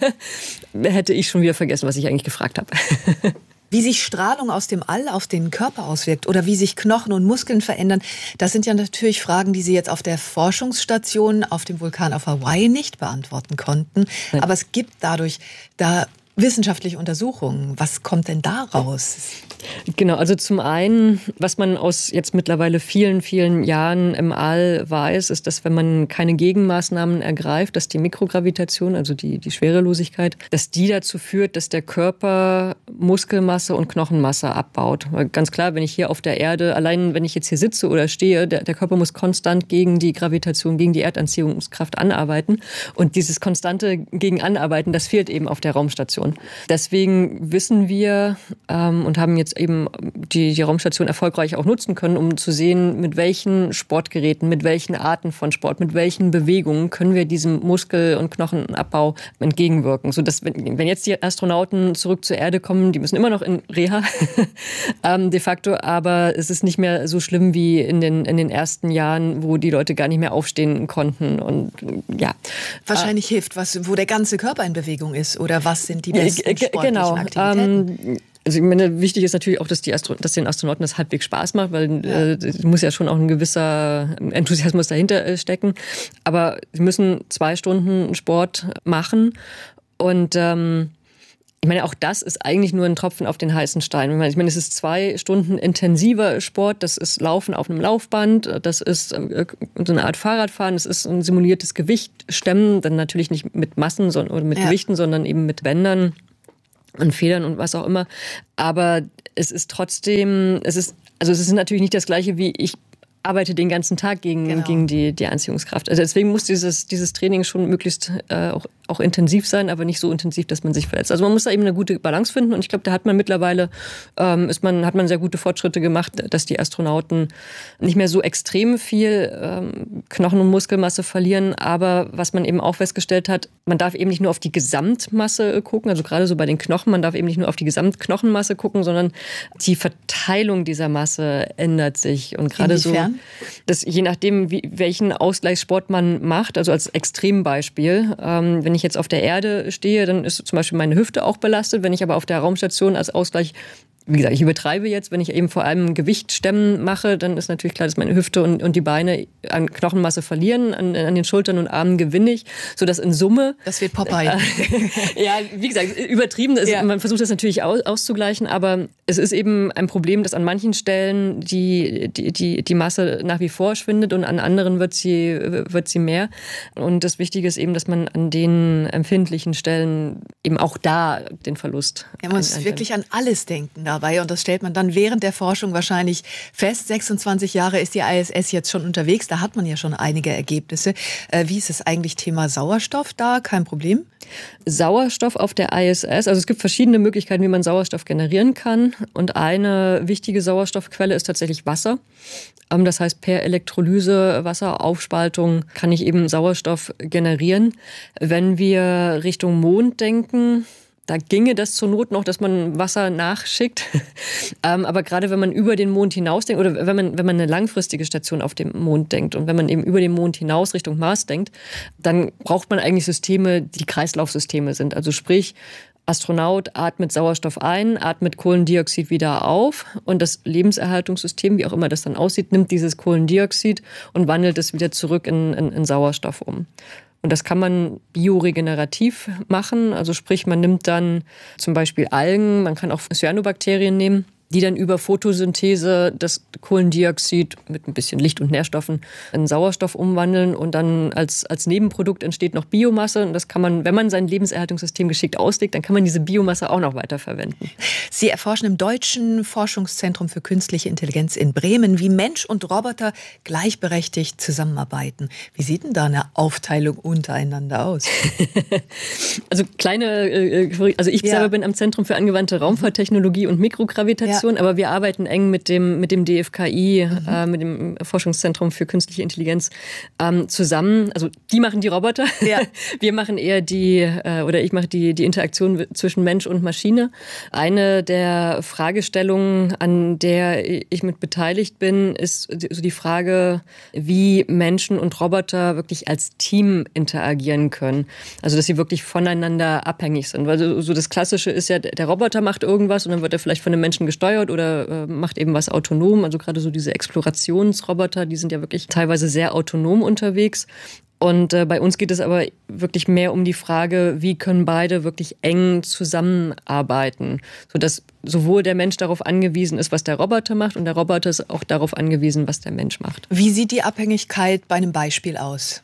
hätte ich schon wieder vergessen, was ich eigentlich gefragt habe. Wie sich Strahlung aus dem All auf den Körper auswirkt oder wie sich Knochen und Muskeln verändern, das sind ja natürlich Fragen, die Sie jetzt auf der Forschungsstation auf dem Vulkan auf Hawaii nicht beantworten konnten. Ja. Aber es gibt dadurch da wissenschaftliche Untersuchungen. Was kommt denn da raus? Genau, also zum einen, was man aus jetzt mittlerweile vielen, vielen Jahren im All weiß, ist, dass wenn man keine Gegenmaßnahmen ergreift, dass die Mikrogravitation, also die Schwerelosigkeit, dass die dazu führt, dass der Körper Muskelmasse und Knochenmasse abbaut. Weil ganz klar, wenn ich hier auf der Erde, allein wenn ich jetzt hier sitze oder stehe, der Körper muss konstant gegen die Gravitation, gegen die Erdanziehungskraft anarbeiten. Und dieses konstante Gegenanarbeiten, das fehlt eben auf der Raumstation. Deswegen wissen wir und haben jetzt eben die Raumstation erfolgreich auch nutzen können, um zu sehen, mit welchen Sportgeräten, mit welchen Arten von Sport, mit welchen Bewegungen können wir diesem Muskel- und Knochenabbau entgegenwirken. Sodass, wenn jetzt die Astronauten zurück zur Erde kommen, die müssen immer noch in Reha de facto, aber es ist nicht mehr so schlimm wie in den ersten Jahren, wo die Leute gar nicht mehr aufstehen konnten. Und ja. Wahrscheinlich hilft was, wo der ganze Körper in Bewegung ist, oder was sind die besten sportlichen Aktivitäten? Also ich meine, wichtig ist natürlich auch, dass den Astronauten das halbwegs Spaß macht, weil muss ja schon auch ein gewisser Enthusiasmus dahinter stecken. Aber sie müssen 2 Stunden Sport machen und ich meine, auch das ist eigentlich nur ein Tropfen auf den heißen Stein. Ich meine, es ist 2 Stunden intensiver Sport, das ist Laufen auf einem Laufband, das ist so eine Art Fahrradfahren, das ist ein simuliertes Gewicht-Stemmen, dann natürlich nicht mit Massen oder mit Gewichten, sondern eben mit Bändern und Federn und was auch immer. Aber es ist trotzdem, es ist natürlich nicht das Gleiche wie ich arbeite den ganzen Tag gegen die Anziehungskraft. Also deswegen muss dieses Training schon möglichst auch intensiv sein, aber nicht so intensiv, dass man sich verletzt. Also man muss da eben eine gute Balance finden und ich glaube, da hat man mittlerweile hat man sehr gute Fortschritte gemacht, dass die Astronauten nicht mehr so extrem viel Knochen- und Muskelmasse verlieren, aber was man eben auch festgestellt hat, man darf eben nicht nur auf die Gesamtmasse gucken, also gerade so bei den Knochen, man darf eben nicht nur auf die Gesamtknochenmasse gucken, sondern die Verteilung dieser Masse ändert sich und gerade so, dass je nachdem, welchen Ausgleichssport man macht, also als Extrembeispiel, wenn ich jetzt auf der Erde stehe, dann ist zum Beispiel meine Hüfte auch belastet. Wenn ich aber auf der Raumstation als Ausgleich, wie gesagt, ich übertreibe jetzt, wenn ich eben vor allem Gewichtsstemmen mache, dann ist natürlich klar, dass meine Hüfte und die Beine an Knochenmasse verlieren, an den Schultern und Armen gewinne ich, sodass in Summe... Das wird Popeye. Ja, wie gesagt, übertrieben ist, man versucht das natürlich auszugleichen, aber es ist eben ein Problem, dass an manchen Stellen die Masse nach wie vor schwindet und an anderen wird sie mehr. Und das Wichtige ist eben, dass man an den empfindlichen Stellen eben auch da den Verlust... Man muss wirklich an alles denken dabei und das stellt man dann während der Forschung wahrscheinlich fest. 26 Jahre ist die ISS jetzt schon unterwegs, da hat man ja schon einige Ergebnisse. Wie ist es eigentlich Thema Sauerstoff da? Kein Problem? Sauerstoff auf der ISS, also es gibt verschiedene Möglichkeiten, wie man Sauerstoff generieren kann und eine wichtige Sauerstoffquelle ist tatsächlich Wasser. Das heißt, per Elektrolyse, Wasseraufspaltung kann ich eben Sauerstoff generieren. Wenn wir Richtung Mond denken, da ginge das zur Not noch, dass man Wasser nachschickt. Aber gerade wenn man über den Mond hinaus denkt oder wenn man eine langfristige Station auf dem Mond denkt und wenn man eben über den Mond hinaus Richtung Mars denkt, dann braucht man eigentlich Systeme, die Kreislaufsysteme sind. Also sprich, Astronaut atmet Sauerstoff ein, atmet Kohlendioxid wieder auf und das Lebenserhaltungssystem, wie auch immer das dann aussieht, nimmt dieses Kohlendioxid und wandelt es wieder zurück in Sauerstoff um. Und das kann man bioregenerativ machen, also sprich, man nimmt dann zum Beispiel Algen, man kann auch Cyanobakterien nehmen, die dann über Photosynthese das Kohlendioxid mit ein bisschen Licht und Nährstoffen in Sauerstoff umwandeln und dann als Nebenprodukt entsteht noch Biomasse und das kann man, wenn man sein Lebenserhaltungssystem geschickt auslegt, dann kann man diese Biomasse auch noch weiterverwenden. Sie erforschen im Deutschen Forschungszentrum für künstliche Intelligenz in Bremen, wie Mensch und Roboter gleichberechtigt zusammenarbeiten. Wie sieht denn da eine Aufteilung untereinander aus? Also ich selber bin am Zentrum für angewandte Raumfahrttechnologie und Mikrogravitation. Aber wir arbeiten eng mit dem DFKI, mit dem Forschungszentrum für künstliche Intelligenz zusammen. Also die machen die Roboter. Ja. Wir machen eher ich mache die Interaktion zwischen Mensch und Maschine. Eine der Fragestellungen, an der ich mit beteiligt bin, ist so die Frage, wie Menschen und Roboter wirklich als Team interagieren können. Also dass sie wirklich voneinander abhängig sind. Weil so das Klassische ist ja, der Roboter macht irgendwas und dann wird er vielleicht von einem Menschen gesteuert oder macht eben was autonom. Also gerade so diese Explorationsroboter, die sind ja wirklich teilweise sehr autonom unterwegs. Und bei uns geht es aber wirklich mehr um die Frage, wie können beide wirklich eng zusammenarbeiten, sodass sowohl der Mensch darauf angewiesen ist, was der Roboter macht, und der Roboter ist auch darauf angewiesen, was der Mensch macht. Wie sieht die Abhängigkeit bei einem Beispiel aus?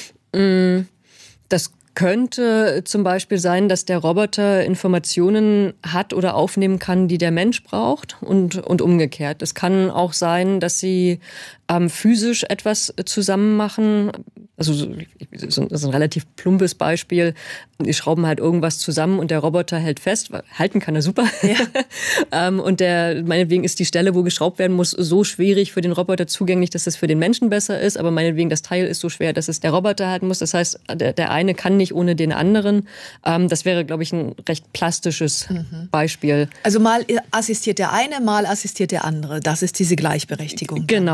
Das könnte zum Beispiel sein, dass der Roboter Informationen hat oder aufnehmen kann, die der Mensch braucht und umgekehrt. Es kann auch sein, dass sie physisch etwas zusammen machen. Also das ist ein relativ plumpes Beispiel. Die schrauben halt irgendwas zusammen und der Roboter hält fest. Halten kann er super. Ja. Und meinetwegen ist die Stelle, wo geschraubt werden muss, so schwierig für den Roboter zugänglich, dass es für den Menschen besser ist. Aber meinetwegen das Teil ist so schwer, dass es der Roboter halten muss. Das heißt, der eine kann nicht ohne den anderen. Das wäre, glaube ich, ein recht plastisches Beispiel. Also mal assistiert der eine, mal assistiert der andere. Das ist diese Gleichberechtigung. Genau. Und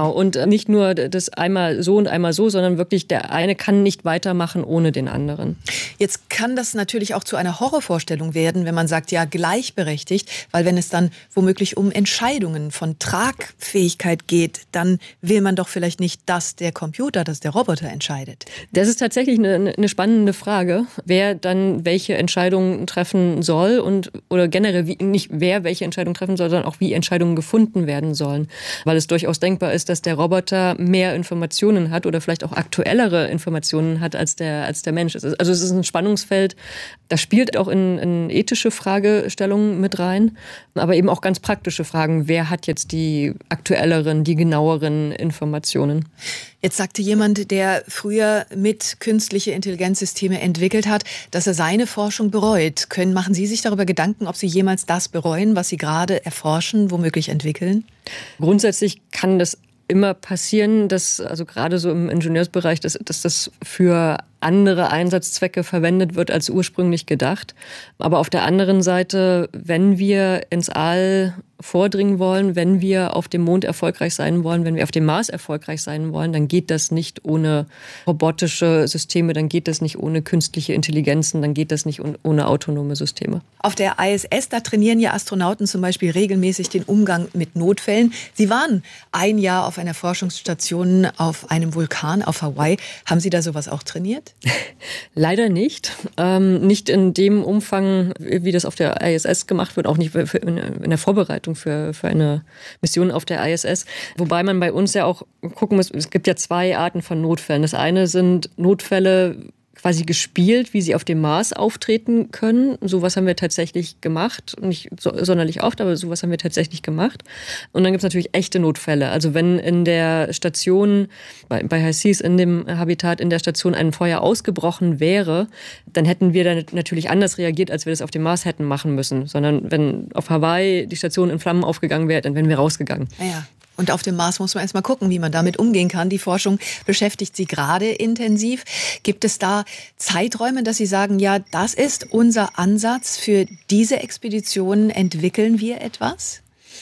nicht nur das einmal so und einmal so, sondern wirklich der eine kann nicht weitermachen ohne den anderen. Jetzt kann das natürlich auch zu einer Horrorvorstellung werden, wenn man sagt, ja, gleichberechtigt, weil wenn es dann womöglich um Entscheidungen von Tragfähigkeit geht, dann will man doch vielleicht nicht, dass der Computer, dass der Roboter entscheidet. Das ist tatsächlich eine spannende Frage, wer dann welche Entscheidungen treffen soll oder generell nicht wer welche Entscheidungen treffen soll, sondern auch wie Entscheidungen gefunden werden sollen. Weil es durchaus denkbar ist, dass der Roboter mehr Informationen hat oder vielleicht auch aktuellere Informationen hat als der Mensch. Also es ist ein Spannungsfeld, das spielt auch in ethische Fragestellungen mit rein, aber eben auch ganz praktische Fragen. Wer hat jetzt die aktuelleren, die genaueren Informationen? Jetzt sagte jemand, der früher mit künstliche Intelligenzsysteme entwickelt hat, dass er seine Forschung bereut. Machen Sie sich darüber Gedanken, ob Sie jemals das bereuen, was Sie gerade erforschen, womöglich entwickeln? Grundsätzlich kann das immer passieren, dass also gerade so im Ingenieursbereich, dass das für andere Einsatzzwecke verwendet wird als ursprünglich gedacht. Aber auf der anderen Seite, wenn wir ins All vordringen wollen, wenn wir auf dem Mond erfolgreich sein wollen, wenn wir auf dem Mars erfolgreich sein wollen, dann geht das nicht ohne robotische Systeme, dann geht das nicht ohne künstliche Intelligenzen, dann geht das nicht ohne autonome Systeme. Auf der ISS, da trainieren ja Astronauten zum Beispiel regelmäßig den Umgang mit Notfällen. Sie waren ein Jahr auf einer Forschungsstation auf einem Vulkan auf Hawaii. Haben Sie da sowas auch trainiert? Leider nicht. Nicht in dem Umfang, wie das auf der ISS gemacht wird, auch nicht in der Vorbereitung für eine Mission auf der ISS. Wobei man bei uns ja auch gucken muss, es gibt ja zwei Arten von Notfällen. Das eine sind Notfälle, quasi gespielt, wie sie auf dem Mars auftreten können. Sowas haben wir tatsächlich gemacht. Nicht sonderlich oft, aber sowas haben wir tatsächlich gemacht. Und dann gibt es natürlich echte Notfälle. Also wenn in der Station, bei HI-SEAS, in dem Habitat in der Station ein Feuer ausgebrochen wäre, dann hätten wir dann natürlich anders reagiert, als wir das auf dem Mars hätten machen müssen. Sondern wenn auf Hawaii die Station in Flammen aufgegangen wäre, dann wären wir rausgegangen. Ja. Und auf dem Mars muss man erst mal gucken, wie man damit umgehen kann. Die Forschung beschäftigt Sie gerade intensiv. Gibt es da Zeiträume, dass Sie sagen, ja, das ist unser Ansatz für diese Expeditionen, entwickeln wir etwas?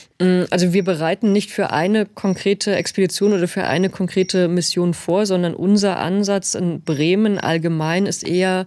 Also wir bereiten nicht für eine konkrete Expedition oder für eine konkrete Mission vor, sondern unser Ansatz in Bremen allgemein ist eher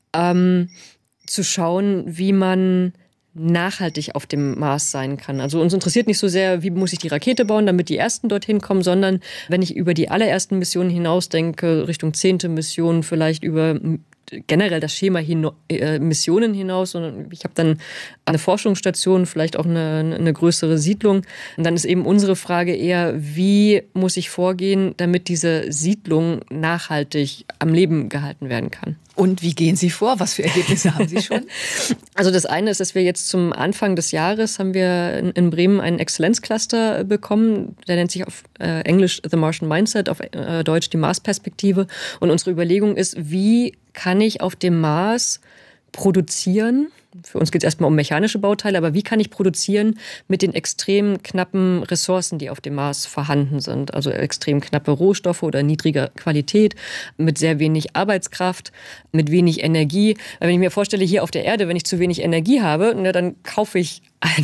zu schauen, wie man nachhaltig auf dem Mars sein kann. Also uns interessiert nicht so sehr, wie muss ich die Rakete bauen, damit die Ersten dorthin kommen, sondern wenn ich über die allerersten Missionen hinausdenke, Richtung 10. Mission, vielleicht über generell das Schema Missionen hinaus, sondern ich habe dann eine Forschungsstation, vielleicht auch eine größere Siedlung. Und dann ist eben unsere Frage eher, wie muss ich vorgehen, damit diese Siedlung nachhaltig am Leben gehalten werden kann. Und wie gehen Sie vor? Was für Ergebnisse haben Sie schon? Also das eine ist, dass wir jetzt zum Anfang des Jahres haben wir in Bremen einen Exzellenzcluster bekommen. Der nennt sich auf Englisch The Martian Mindset, auf Deutsch die Mars-Perspektive. Und unsere Überlegung ist, wie kann ich auf dem Mars produzieren? Für uns geht es erstmal um mechanische Bauteile, aber wie kann ich produzieren mit den extrem knappen Ressourcen, die auf dem Mars vorhanden sind? Also extrem knappe Rohstoffe oder niedriger Qualität, mit sehr wenig Arbeitskraft, mit wenig Energie. Weil wenn ich mir vorstelle, hier auf der Erde, wenn ich zu wenig Energie habe, dann kaufe ich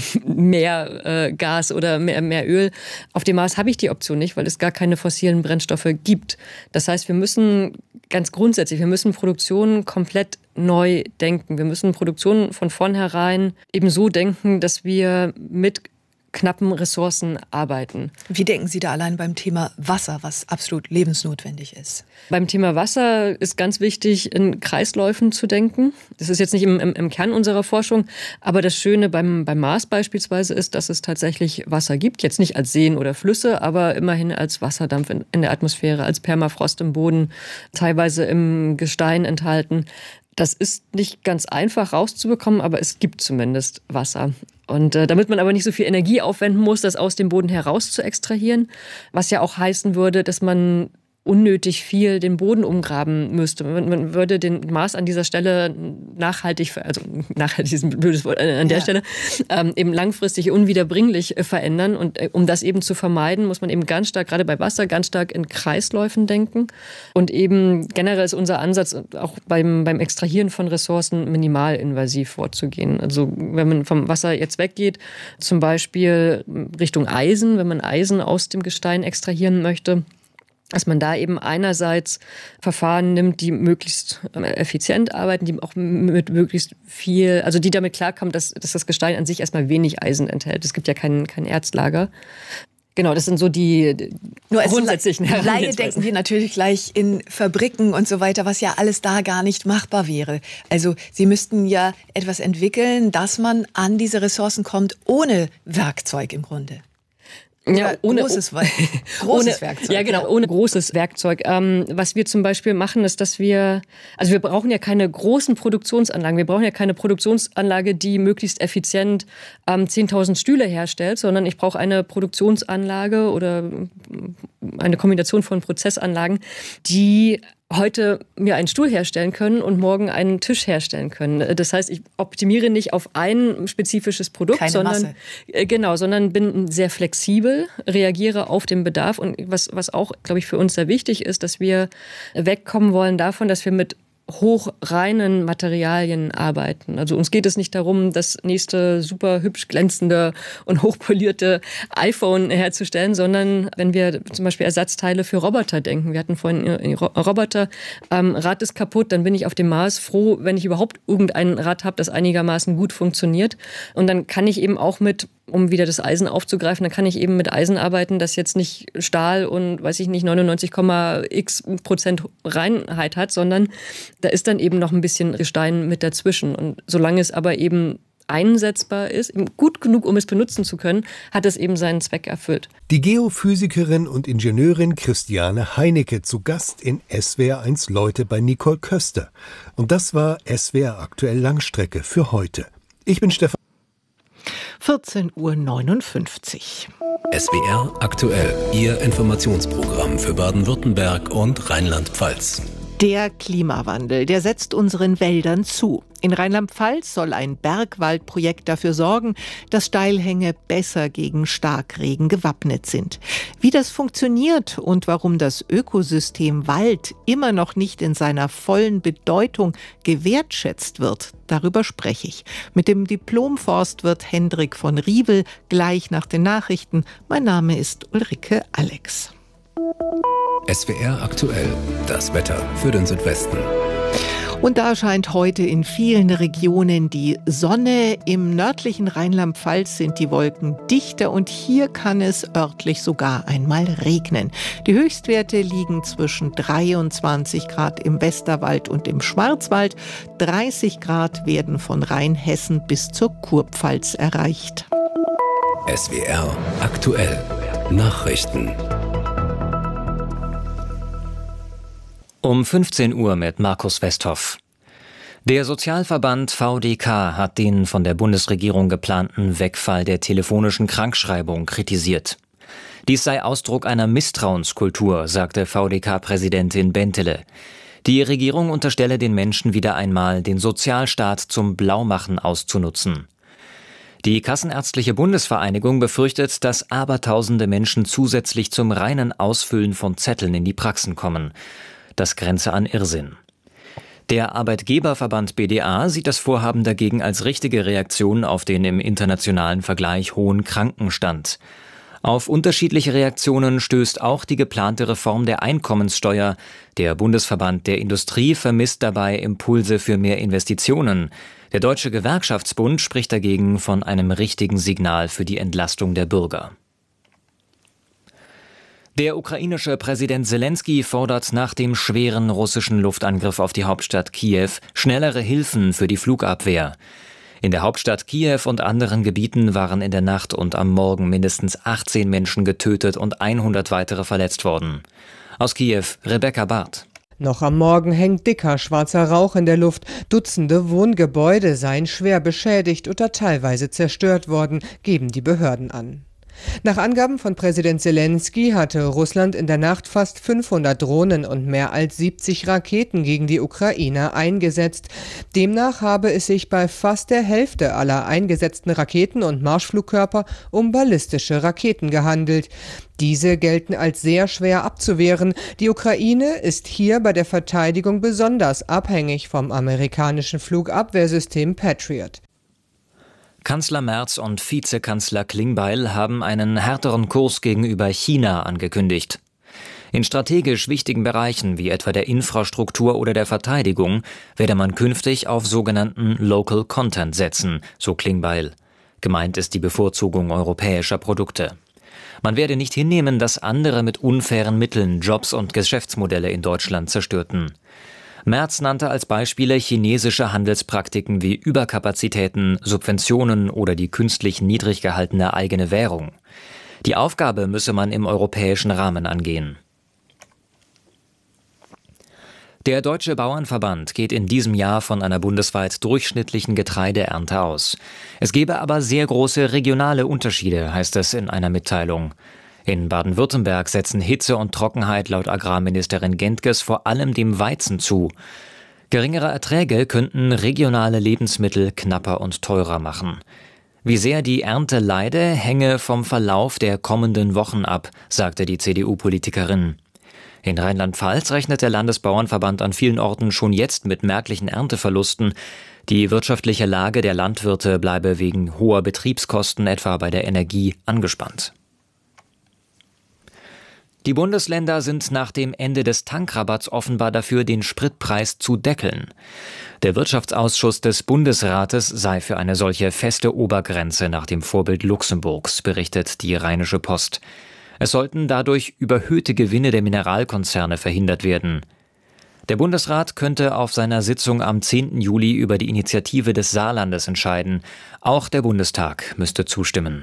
mehr Gas oder mehr Öl. Auf dem Mars habe ich die Option nicht, weil es gar keine fossilen Brennstoffe gibt. Das heißt, wir müssen ganz grundsätzlich, wir müssen Produktion komplett neu denken. Wir müssen Produktion von vornherein eben so denken, dass wir mit knappen Ressourcen arbeiten. Wie denken Sie da allein beim Thema Wasser, was absolut lebensnotwendig ist? Beim Thema Wasser ist ganz wichtig, in Kreisläufen zu denken. Das ist jetzt nicht im Kern unserer Forschung, aber das Schöne beim Mars beispielsweise ist, dass es tatsächlich Wasser gibt. Jetzt nicht als Seen oder Flüsse, aber immerhin als Wasserdampf in der Atmosphäre, als Permafrost im Boden, teilweise im Gestein enthalten. Das ist nicht ganz einfach rauszubekommen, aber es gibt zumindest Wasser. Und damit man aber nicht so viel Energie aufwenden muss, das aus dem Boden heraus zu extrahieren, was ja auch heißen würde, dass man unnötig viel den Boden umgraben müsste. Man würde den Mars an dieser Stelle nachhaltig ist ein blödes Wort an der Stelle, eben langfristig unwiederbringlich verändern. Und um das eben zu vermeiden, muss man eben ganz stark, gerade bei Wasser, ganz stark in Kreisläufen denken. Und eben generell ist unser Ansatz, auch beim Extrahieren von Ressourcen minimalinvasiv vorzugehen. Also wenn man vom Wasser jetzt weggeht, zum Beispiel Richtung Eisen, wenn man Eisen aus dem Gestein extrahieren möchte, dass man da eben einerseits Verfahren nimmt, die möglichst effizient arbeiten, die auch mit möglichst viel, also die damit klarkommen, dass das Gestein an sich erstmal wenig Eisen enthält. Es gibt ja kein Erzlager. Genau, das sind so die grundsätzlichen Herangehensweisen. Laie denken wir natürlich gleich in Fabriken und so weiter, was ja alles da gar nicht machbar wäre. Also Sie müssten ja etwas entwickeln, dass man an diese Ressourcen kommt, ohne Werkzeug im Grunde. Ja, ohne großes Werkzeug. Ja, genau, ohne großes Werkzeug. Was wir zum Beispiel machen, ist, dass wir brauchen ja keine großen Produktionsanlagen. Wir brauchen ja keine Produktionsanlage, die möglichst effizient 10.000 Stühle herstellt, sondern ich brauche eine Produktionsanlage oder eine Kombination von Prozessanlagen, die heute mir einen Stuhl herstellen können und morgen einen Tisch herstellen können. Das heißt, ich optimiere nicht auf ein spezifisches Produkt, sondern bin sehr flexibel, reagiere auf den Bedarf. Und was auch, glaube ich, für uns sehr wichtig ist, dass wir wegkommen wollen davon, dass wir mit hochreinen Materialien arbeiten. Also uns geht es nicht darum, das nächste super hübsch glänzende und hochpolierte iPhone herzustellen, sondern wenn wir zum Beispiel Ersatzteile für Roboter denken. Wir hatten vorhin Roboter, Rad ist kaputt, dann bin ich auf dem Mars froh, wenn ich überhaupt irgendein Rad habe, das einigermaßen gut funktioniert. Und dann kann ich eben auch um wieder das Eisen aufzugreifen, dann kann ich eben mit Eisen arbeiten, das jetzt nicht Stahl und, 99,x% Reinheit hat, sondern da ist dann eben noch ein bisschen Gestein mit dazwischen. Und solange es aber eben einsetzbar ist, gut genug, um es benutzen zu können, hat es eben seinen Zweck erfüllt. Die Geophysikerin und Ingenieurin Christiane Heinecke zu Gast in SWR1 Leute bei Nicole Köster. Und das war SWR aktuell Langstrecke für heute. Ich bin Stefan. 14:59 Uhr. SWR aktuell, Ihr Informationsprogramm für Baden-Württemberg und Rheinland-Pfalz. Der Klimawandel, der setzt unseren Wäldern zu. In Rheinland-Pfalz soll ein Bergwaldprojekt dafür sorgen, dass Steilhänge besser gegen Starkregen gewappnet sind. Wie das funktioniert und warum das Ökosystem Wald immer noch nicht in seiner vollen Bedeutung gewertschätzt wird, darüber spreche ich mit dem Diplom-Forstwirt Hendrik von Riebel gleich nach den Nachrichten. Mein Name ist Ulrike Alex. SWR aktuell, das Wetter für den Südwesten. Und da scheint heute in vielen Regionen die Sonne. Im nördlichen Rheinland-Pfalz sind die Wolken dichter und hier kann es örtlich sogar einmal regnen. Die Höchstwerte liegen zwischen 23 Grad im Westerwald und im Schwarzwald. 30 Grad werden von Rheinhessen bis zur Kurpfalz erreicht. SWR aktuell, Nachrichten. Um 15 Uhr mit Markus Westhoff. Der Sozialverband VDK hat den von der Bundesregierung geplanten Wegfall der telefonischen Krankschreibung kritisiert. Dies sei Ausdruck einer Misstrauenskultur, sagte VDK-Präsidentin Bentele. Die Regierung unterstelle den Menschen wieder einmal, den Sozialstaat zum Blaumachen auszunutzen. Die Kassenärztliche Bundesvereinigung befürchtet, dass abertausende Menschen zusätzlich zum reinen Ausfüllen von Zetteln in die Praxen kommen. Das grenze an Irrsinn. Der Arbeitgeberverband BDA sieht das Vorhaben dagegen als richtige Reaktion auf den im internationalen Vergleich hohen Krankenstand. Auf unterschiedliche Reaktionen stößt auch die geplante Reform der Einkommenssteuer. Der Bundesverband der Industrie vermisst dabei Impulse für mehr Investitionen. Der Deutsche Gewerkschaftsbund spricht dagegen von einem richtigen Signal für die Entlastung der Bürger. Der ukrainische Präsident Selenskyj fordert nach dem schweren russischen Luftangriff auf die Hauptstadt Kiew schnellere Hilfen für die Flugabwehr. In der Hauptstadt Kiew und anderen Gebieten waren in der Nacht und am Morgen mindestens 18 Menschen getötet und 100 weitere verletzt worden. Aus Kiew, Rebecca Barth. Noch am Morgen hängt dicker schwarzer Rauch in der Luft. Dutzende Wohngebäude seien schwer beschädigt oder teilweise zerstört worden, geben die Behörden an. Nach Angaben von Präsident Zelensky hatte Russland in der Nacht fast 500 Drohnen und mehr als 70 Raketen gegen die Ukraine eingesetzt. Demnach habe es sich bei fast der Hälfte aller eingesetzten Raketen und Marschflugkörper um ballistische Raketen gehandelt. Diese gelten als sehr schwer abzuwehren. Die Ukraine ist hier bei der Verteidigung besonders abhängig vom amerikanischen Flugabwehrsystem Patriot. Kanzler Merz und Vizekanzler Klingbeil haben einen härteren Kurs gegenüber China angekündigt. In strategisch wichtigen Bereichen wie etwa der Infrastruktur oder der Verteidigung werde man künftig auf sogenannten Local Content setzen, so Klingbeil. Gemeint ist die Bevorzugung europäischer Produkte. Man werde nicht hinnehmen, dass andere mit unfairen Mitteln Jobs und Geschäftsmodelle in Deutschland zerstörten. Merz nannte als Beispiele chinesische Handelspraktiken wie Überkapazitäten, Subventionen oder die künstlich niedrig gehaltene eigene Währung. Die Aufgabe müsse man im europäischen Rahmen angehen. Der Deutsche Bauernverband geht in diesem Jahr von einer bundesweit durchschnittlichen Getreideernte aus. Es gebe aber sehr große regionale Unterschiede, heißt es in einer Mitteilung. In Baden-Württemberg setzen Hitze und Trockenheit laut Agrarministerin Gentges vor allem dem Weizen zu. Geringere Erträge könnten regionale Lebensmittel knapper und teurer machen. Wie sehr die Ernte leide, hänge vom Verlauf der kommenden Wochen ab, sagte die CDU-Politikerin. In Rheinland-Pfalz rechnet der Landesbauernverband an vielen Orten schon jetzt mit merklichen Ernteverlusten. Die wirtschaftliche Lage der Landwirte bleibe wegen hoher Betriebskosten, etwa bei der Energie, angespannt. Die Bundesländer sind nach dem Ende des Tankrabatts offenbar dafür, den Spritpreis zu deckeln. Der Wirtschaftsausschuss des Bundesrates sei für eine solche feste Obergrenze nach dem Vorbild Luxemburgs, berichtet die Rheinische Post. Es sollten dadurch überhöhte Gewinne der Mineralkonzerne verhindert werden. Der Bundesrat könnte auf seiner Sitzung am 10. Juli über die Initiative des Saarlandes entscheiden. Auch der Bundestag müsste zustimmen.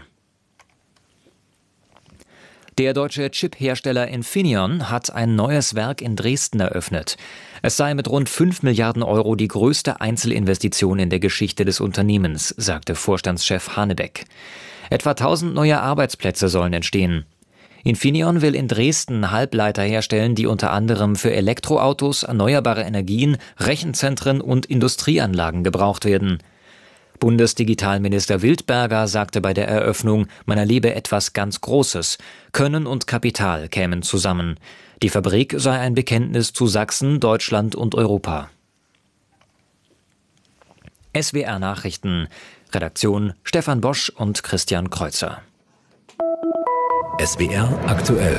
Der deutsche Chip-Hersteller Infineon hat ein neues Werk in Dresden eröffnet. Es sei mit rund 5 Milliarden Euro die größte Einzelinvestition in der Geschichte des Unternehmens, sagte Vorstandschef Hanebeck. Etwa 1000 neue Arbeitsplätze sollen entstehen. Infineon will in Dresden Halbleiter herstellen, die unter anderem für Elektroautos, erneuerbare Energien, Rechenzentren und Industrieanlagen gebraucht werden. Bundesdigitalminister Wildberger sagte bei der Eröffnung, man erlebe etwas ganz Großes. Können und Kapital kämen zusammen. Die Fabrik sei ein Bekenntnis zu Sachsen, Deutschland und Europa. SWR Nachrichten. Redaktion Stefan Bosch und Christian Kreuzer. SWR aktuell.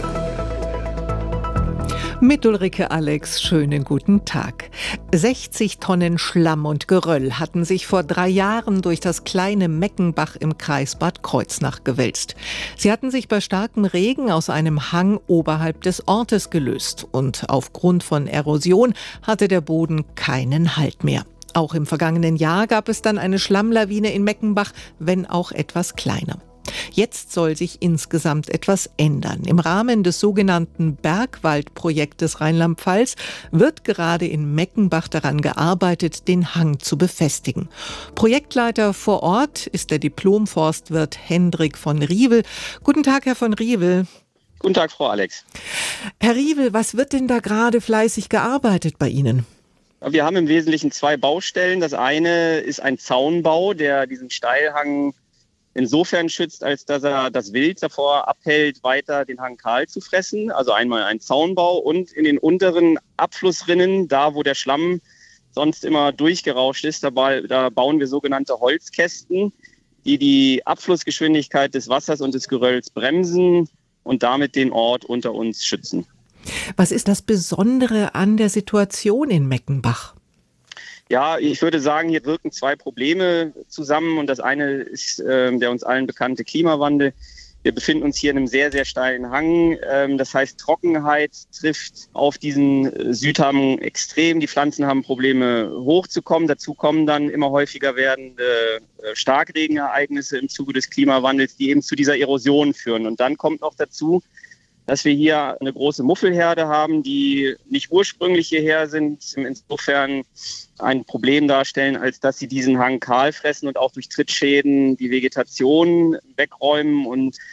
Mit Ulrike Alex, schönen guten Tag. 60 Tonnen Schlamm und Geröll hatten sich vor 3 Jahren durch das kleine Meckenbach im Kreis Bad Kreuznach gewälzt. Sie hatten sich bei starkem Regen aus einem Hang oberhalb des Ortes gelöst und aufgrund von Erosion hatte der Boden keinen Halt mehr. Auch im vergangenen Jahr gab es dann eine Schlammlawine in Meckenbach, wenn auch etwas kleiner. Jetzt soll sich insgesamt etwas ändern. Im Rahmen des sogenannten Bergwaldprojektes Rheinland-Pfalz wird gerade in Meckenbach daran gearbeitet, den Hang zu befestigen. Projektleiter vor Ort ist der Diplom-Forstwirt Hendrik von Riewel. Guten Tag, Herr von Riewel. Guten Tag, Frau Alex. Herr Riewel, was wird denn da gerade fleißig gearbeitet bei Ihnen? Wir haben im Wesentlichen 2 Baustellen. Das eine ist ein Zaunbau, der diesen Steilhang insofern schützt, als dass er das Wild davor abhält, weiter den Hang kahl zu fressen. Also einmal ein Zaunbau und in den unteren Abflussrinnen, da wo der Schlamm sonst immer durchgerauscht ist, da bauen wir sogenannte Holzkästen, die die Abflussgeschwindigkeit des Wassers und des Gerölls bremsen und damit den Ort unter uns schützen. Was ist das Besondere an der Situation in Meckenbach? Ja, ich würde sagen, hier wirken 2 Probleme zusammen und das eine ist der uns allen bekannte Klimawandel. Wir befinden uns hier in einem sehr, sehr steilen Hang. Das heißt, Trockenheit trifft auf diesen Südhang extrem. Die Pflanzen haben Probleme hochzukommen. Dazu kommen dann immer häufiger werdende Starkregenereignisse im Zuge des Klimawandels, die eben zu dieser Erosion führen. Und dann kommt noch dazu, dass wir hier eine große Muffelherde haben, die nicht ursprünglich hierher sind, insofern ein Problem darstellen, als dass sie diesen Hang kahl fressen und auch durch Trittschäden die Vegetation wegräumen. Und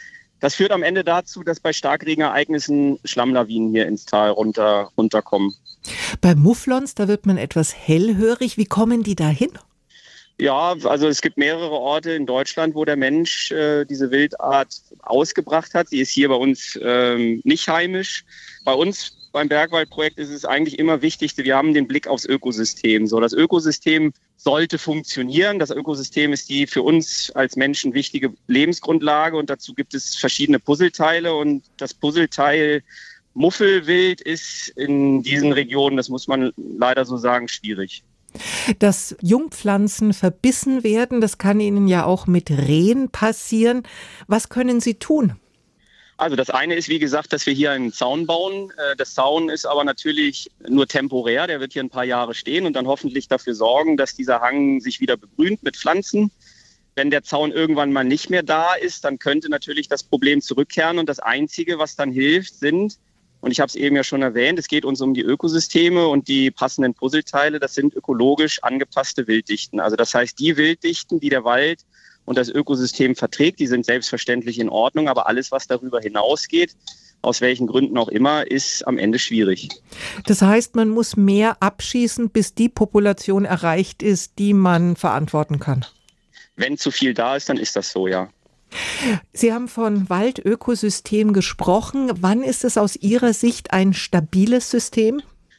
Das führt am Ende dazu, dass bei Starkregenereignissen Schlammlawinen hier ins Tal runterkommen. Bei Mufflons, da wird man etwas hellhörig. Wie kommen die da hin? Ja, also es gibt mehrere Orte in Deutschland, wo der Mensch diese Wildart ausgebracht hat. Sie ist hier bei uns nicht heimisch. Bei uns beim Bergwaldprojekt ist es eigentlich immer wichtig, wir haben den Blick aufs Ökosystem. So, das Ökosystem sollte funktionieren. Das Ökosystem ist die für uns als Menschen wichtige Lebensgrundlage und dazu gibt es verschiedene Puzzleteile und das Puzzleteil Muffelwild ist in diesen Regionen, das muss man leider so sagen, schwierig. Dass Jungpflanzen verbissen werden, das kann Ihnen ja auch mit Rehen passieren. Was können Sie tun? Also das eine ist, wie gesagt, dass wir hier einen Zaun bauen. Das Zaun ist aber natürlich nur temporär. Der wird hier ein paar Jahre stehen und dann hoffentlich dafür sorgen, dass dieser Hang sich wieder begrünt mit Pflanzen. Wenn der Zaun irgendwann mal nicht mehr da ist, dann könnte natürlich das Problem zurückkehren. Und das Einzige, was dann hilft, sind, und ich habe es eben ja schon erwähnt, es geht uns um die Ökosysteme und die passenden Puzzleteile. Das sind ökologisch angepasste Wilddichten. Also das heißt, die Wilddichten, die der Wald und das Ökosystem verträgt, die sind selbstverständlich in Ordnung. Aber alles, was darüber hinausgeht, aus welchen Gründen auch immer, ist am Ende schwierig. Das heißt, man muss mehr abschießen, bis die Population erreicht ist, die man verantworten kann. Wenn zu viel da ist, dann ist das so, ja. Sie haben von Waldökosystem gesprochen. Wann ist es aus Ihrer Sicht ein stabiles System?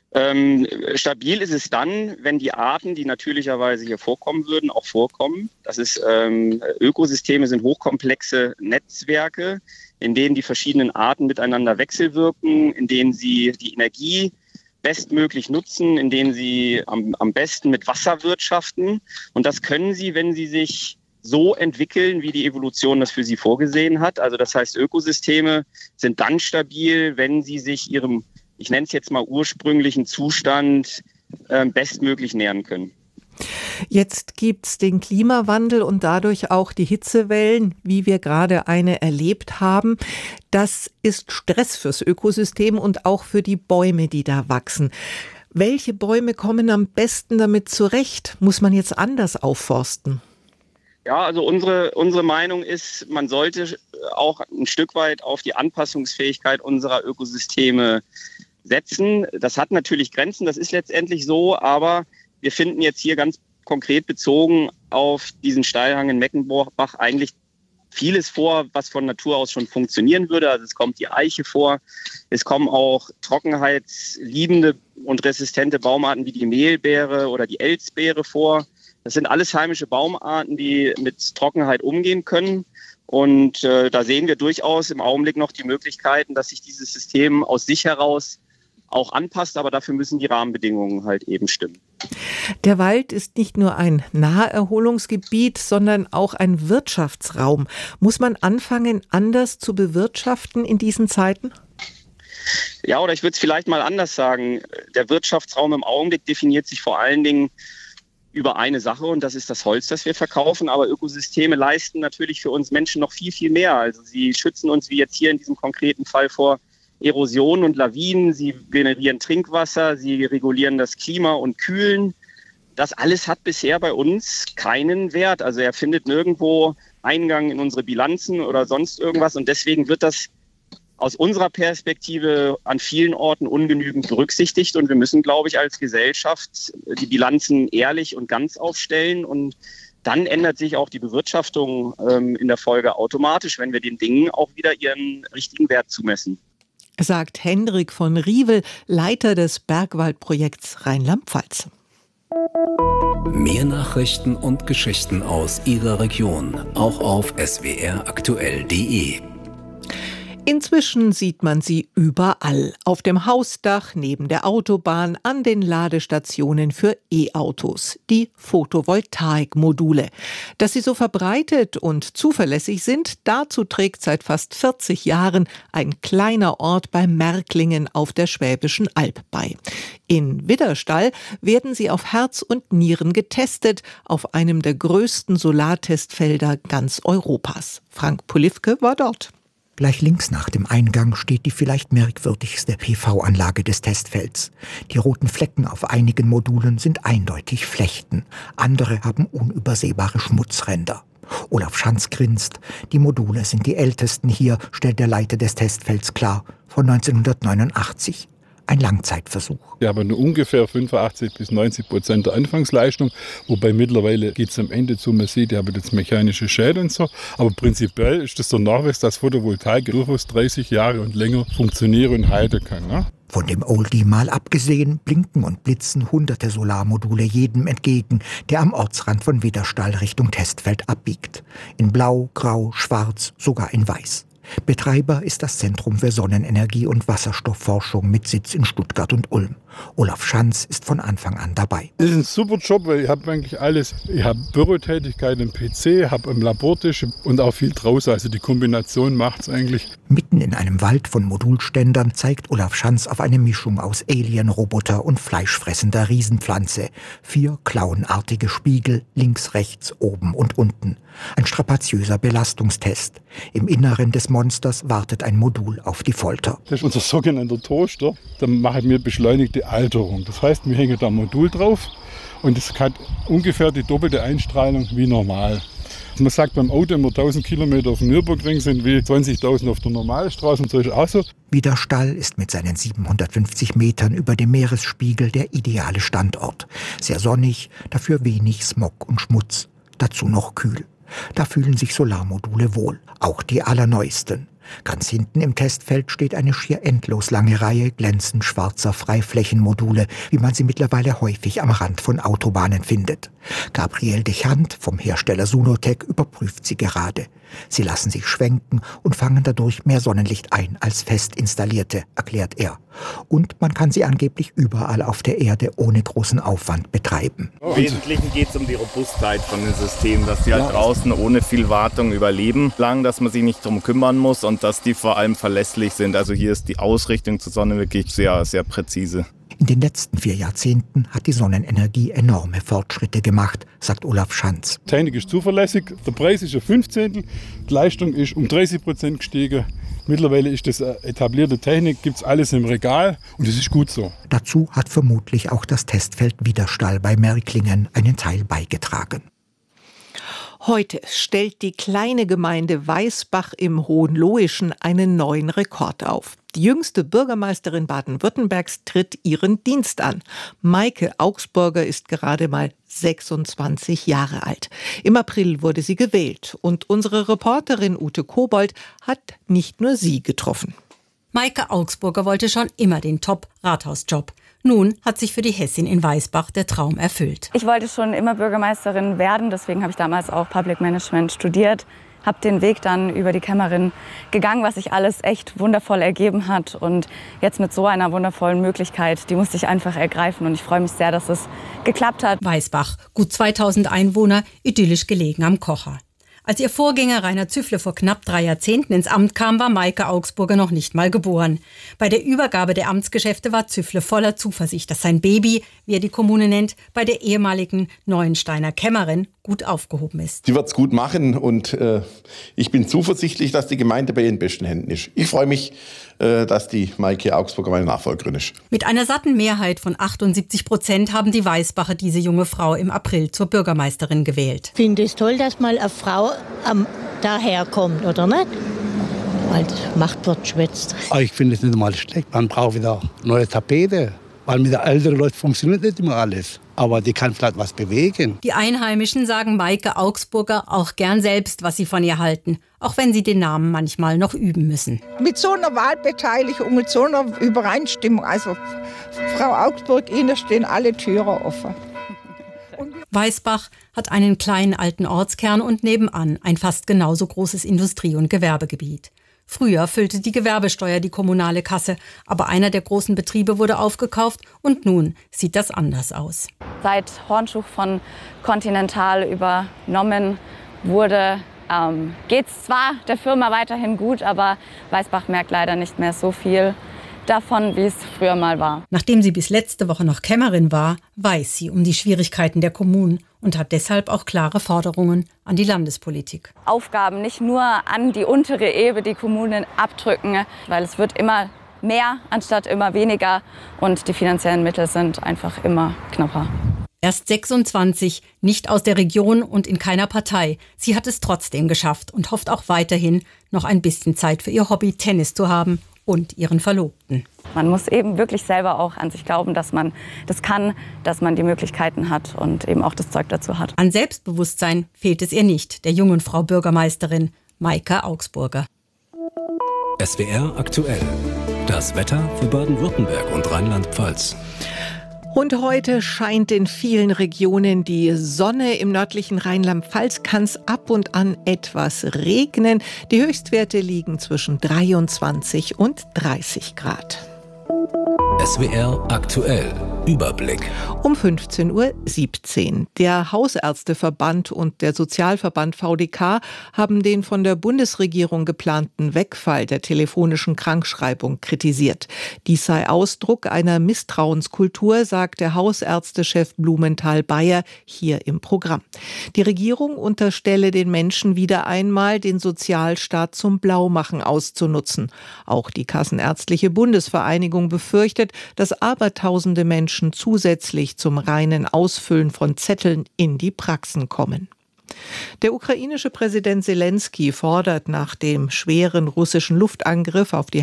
Stabil ist es dann, wenn die Arten, die natürlicherweise hier vorkommen würden, auch vorkommen. Das ist, Ökosysteme sind hochkomplexe Netzwerke, in denen die verschiedenen Arten miteinander wechselwirken, in denen sie die Energie bestmöglich nutzen, in denen sie am besten mit Wasser wirtschaften. Und das können sie, wenn sie sich so entwickeln, wie die Evolution das für sie vorgesehen hat. Also das heißt, Ökosysteme sind dann stabil, wenn sie sich ihrem, ich nenne es jetzt mal ursprünglichen Zustand bestmöglich nähern können. Jetzt gibt es den Klimawandel und dadurch auch die Hitzewellen, wie wir gerade eine erlebt haben. Das ist Stress fürs Ökosystem und auch für die Bäume, die da wachsen. Welche Bäume kommen am besten damit zurecht? Muss man jetzt anders aufforsten? Ja, also unsere Meinung ist, man sollte auch ein Stück weit auf die Anpassungsfähigkeit unserer Ökosysteme setzen. Das hat natürlich Grenzen, das ist letztendlich so, aber wir finden jetzt hier ganz konkret bezogen auf diesen Steilhang in Meckenbach eigentlich vieles vor, was von Natur aus schon funktionieren würde. Also es kommt die Eiche vor, es kommen auch trockenheitsliebende und resistente Baumarten wie die Mehlbeere oder die Elsbeere vor. Das sind alles heimische Baumarten, die mit Trockenheit umgehen können. Und da sehen wir durchaus im Augenblick noch die Möglichkeiten, dass sich dieses System aus sich heraus auch anpasst. Aber dafür müssen die Rahmenbedingungen halt eben stimmen. Der Wald ist nicht nur ein Naherholungsgebiet, sondern auch ein Wirtschaftsraum. Muss man anfangen, anders zu bewirtschaften in diesen Zeiten? Ja, oder ich würde es vielleicht mal anders sagen. Der Wirtschaftsraum im Augenblick definiert sich vor allen Dingen über eine Sache und das ist das Holz, das wir verkaufen. Aber Ökosysteme leisten natürlich für uns Menschen noch viel, viel mehr. Also sie schützen uns, wie jetzt hier in diesem konkreten Fall, vor Erosion und Lawinen. Sie generieren Trinkwasser, sie regulieren das Klima und kühlen. Das alles hat bisher bei uns keinen Wert. Also er findet nirgendwo Eingang in unsere Bilanzen oder sonst irgendwas. Und deswegen wird das aus unserer Perspektive an vielen Orten ungenügend berücksichtigt. Und wir müssen, glaube ich, als Gesellschaft die Bilanzen ehrlich und ganz aufstellen. Und dann ändert sich auch die Bewirtschaftung in der Folge automatisch, wenn wir den Dingen auch wieder ihren richtigen Wert zumessen. Sagt Hendrik von Riewel, Leiter des Bergwaldprojekts Rheinland-Pfalz. Mehr Nachrichten und Geschichten aus Ihrer Region, auch auf swraktuell.de. Inzwischen sieht man sie überall. Auf dem Hausdach, neben der Autobahn, an den Ladestationen für E-Autos. Die Photovoltaikmodule. Dass sie so verbreitet und zuverlässig sind, dazu trägt seit fast 40 Jahren ein kleiner Ort bei Märklingen auf der Schwäbischen Alb bei. In Widderstall werden sie auf Herz und Nieren getestet, auf einem der größten Solartestfelder ganz Europas. Frank Polivke war dort. Gleich links nach dem Eingang steht die vielleicht merkwürdigste PV-Anlage des Testfelds. Die roten Flecken auf einigen Modulen sind eindeutig Flechten. Andere haben unübersehbare Schmutzränder. Olaf Schanz grinst. Die Module sind die ältesten hier, stellt der Leiter des Testfelds klar, von 1989. Ein Langzeitversuch. Wir haben nur ungefähr 85-90% der Anfangsleistung, wobei mittlerweile geht es am Ende zu, man sieht, die haben jetzt mechanische Schäden und so, aber prinzipiell ist das der Nachweis, dass Photovoltaik durchaus 30 Jahre und länger funktionieren und halten kann. Ne? Von dem Oldie mal abgesehen, blinken und blitzen hunderte Solarmodule jedem entgegen, der am Ortsrand von Widderstall Richtung Testfeld abbiegt. In Blau, Grau, Schwarz, sogar in Weiß. Betreiber ist das Zentrum für Sonnenenergie und Wasserstoffforschung mit Sitz in Stuttgart und Ulm. Olaf Schanz ist von Anfang an dabei. Das ist ein super Job, weil ich habe eigentlich alles. Ich habe Bürotätigkeit im PC, habe im Labortisch und auch viel draußen. Also die Kombination macht es eigentlich. Mitten in einem Wald von Modulständern zeigt Olaf Schanz auf eine Mischung aus Alien-Roboter und fleischfressender Riesenpflanze. 4 klauenartige Spiegel, links, rechts, oben und unten. Ein strapaziöser Belastungstest. Im Inneren des Monsters wartet ein Modul auf die Folter. Das ist unser sogenannter Toaster. Da machen wir beschleunigte Alterung. Das heißt, wir hängen da ein Modul drauf und es hat ungefähr die doppelte Einstrahlung wie normal. Man sagt beim Auto immer 1000 Kilometer auf dem Nürburgring sind wie 20.000 auf der Normalstraße und so ist es auch so. Widderstall ist mit seinen 750 Metern über dem Meeresspiegel der ideale Standort. Sehr sonnig, dafür wenig Smog und Schmutz. Dazu noch kühl. Da fühlen sich Solarmodule wohl, auch die allerneuesten. Ganz hinten im Testfeld steht eine schier endlos lange Reihe glänzend schwarzer Freiflächenmodule, wie man sie mittlerweile häufig am Rand von Autobahnen findet. Gabriel Dechant vom Hersteller Sunotec überprüft sie gerade. Sie lassen sich schwenken und fangen dadurch mehr Sonnenlicht ein als fest installierte, erklärt er. Und man kann sie angeblich überall auf der Erde ohne großen Aufwand betreiben. Im Wesentlichen geht es um die Robustheit von den Systemen, dass die halt draußen ohne viel Wartung überleben, dass man sich nicht drum kümmern muss und dass die vor allem verlässlich sind. Also hier ist die Ausrichtung zur Sonne wirklich sehr, sehr präzise. In den letzten 4 Jahrzehnten hat die Sonnenenergie enorme Fortschritte gemacht, sagt Olaf Schanz. Die Technik ist zuverlässig, der Preis ist ein 15, die Leistung ist um 30% gestiegen. Mittlerweile ist das etablierte Technik, gibt es alles im Regal und das ist gut so. Dazu hat vermutlich auch das Testfeld Widderstall bei Märklingen einen Teil beigetragen. Heute stellt die kleine Gemeinde Weißbach im Hohenlohischen einen neuen Rekord auf. Die jüngste Bürgermeisterin Baden-Württembergs tritt ihren Dienst an. Maike Augsburger ist gerade mal 26 Jahre alt. Im April wurde sie gewählt und unsere Reporterin Ute Kobold hat nicht nur sie getroffen. Maike Augsburger wollte schon immer den Top-Rathausjob. Nun hat sich für die Hessin in Weißbach der Traum erfüllt. Ich wollte schon immer Bürgermeisterin werden, deswegen habe ich damals auch Public Management studiert. Habe den Weg dann über die Kämmerin gegangen, was sich alles echt wundervoll ergeben hat. Und jetzt mit so einer wundervollen Möglichkeit, die musste ich einfach ergreifen. Und ich freue mich sehr, dass es geklappt hat. Weißbach, gut 2000 Einwohner, idyllisch gelegen am Kocher. Als ihr Vorgänger Rainer Züffle vor knapp 3 Jahrzehnten ins Amt kam, war Maike Augsburger noch nicht mal geboren. Bei der Übergabe der Amtsgeschäfte war Züffle voller Zuversicht, dass sein Baby, wie er die Kommune nennt, bei der ehemaligen Neuensteiner Kämmerin gut aufgehoben ist. Sie wird es gut machen und ich bin zuversichtlich, dass die Gemeinde bei ihren besten Händen ist. Ich freue mich, dass die Maike Augsburger meine Nachfolgerin ist. Mit einer satten Mehrheit von 78% haben die Weißbacher diese junge Frau im April zur Bürgermeisterin gewählt. Ich finde es toll, dass mal eine Frau daherkommt, oder nicht? Weil Machtwort schwätzt. Ich finde es nicht mal schlecht. Man braucht wieder neue Tapete. Weil mit den älteren Leuten funktioniert nicht immer alles. Aber die kann vielleicht was bewegen. Die Einheimischen sagen Maike Augsburger auch gern selbst, was sie von ihr halten. Auch wenn sie den Namen manchmal noch üben müssen. Mit so einer Wahlbeteiligung, mit so einer Übereinstimmung, also Frau Augsburg, Ihnen stehen alle Türen offen. Weißbach hat einen kleinen alten Ortskern und nebenan ein fast genauso großes Industrie- und Gewerbegebiet. Früher füllte die Gewerbesteuer die kommunale Kasse, aber einer der großen Betriebe wurde aufgekauft und nun sieht das anders aus. Seit Hornschuch von Continental übernommen wurde, geht es zwar der Firma weiterhin gut, aber Weißbach merkt leider nicht mehr so viel davon, wie es früher mal war. Nachdem sie bis letzte Woche noch Kämmerin war, weiß sie um die Schwierigkeiten der Kommunen und hat deshalb auch klare Forderungen an die Landespolitik. Aufgaben nicht nur an die untere Ebene, die Kommunen abdrücken, weil es wird immer mehr anstatt immer weniger und die finanziellen Mittel sind einfach immer knapper. Erst 26, nicht aus der Region und in keiner Partei. Sie hat es trotzdem geschafft und hofft auch weiterhin, noch ein bisschen Zeit für ihr Hobby Tennis zu haben und ihren Verlobten. Man muss eben wirklich selber auch an sich glauben, dass man das kann, dass man die Möglichkeiten hat und eben auch das Zeug dazu hat. An Selbstbewusstsein fehlt es ihr nicht, der jungen Frau Bürgermeisterin Maike Augsburger. SWR aktuell. Das Wetter für Baden-Württemberg und Rheinland-Pfalz. Und heute scheint in vielen Regionen die Sonne. Im nördlichen Rheinland-Pfalz kann es ab und an etwas regnen. Die Höchstwerte liegen zwischen 23 und 30 Grad. SWR aktuell. Überblick. Um 15:17 Uhr. Der Hausärzteverband und der Sozialverband VDK haben den von der Bundesregierung geplanten Wegfall der telefonischen Krankschreibung kritisiert. Dies sei Ausdruck einer Misstrauenskultur, sagt der Hausärztechef Blumenthal-Bayer hier im Programm. Die Regierung unterstelle den Menschen wieder einmal, den Sozialstaat zum Blaumachen auszunutzen. Auch die Kassenärztliche Bundesvereinigung befürchtet, dass abertausende Menschen zusätzlich zum reinen Ausfüllen von Zetteln in die Praxen kommen. Der ukrainische Präsident Selenskyj fordert nach dem schweren russischen Luftangriff auf die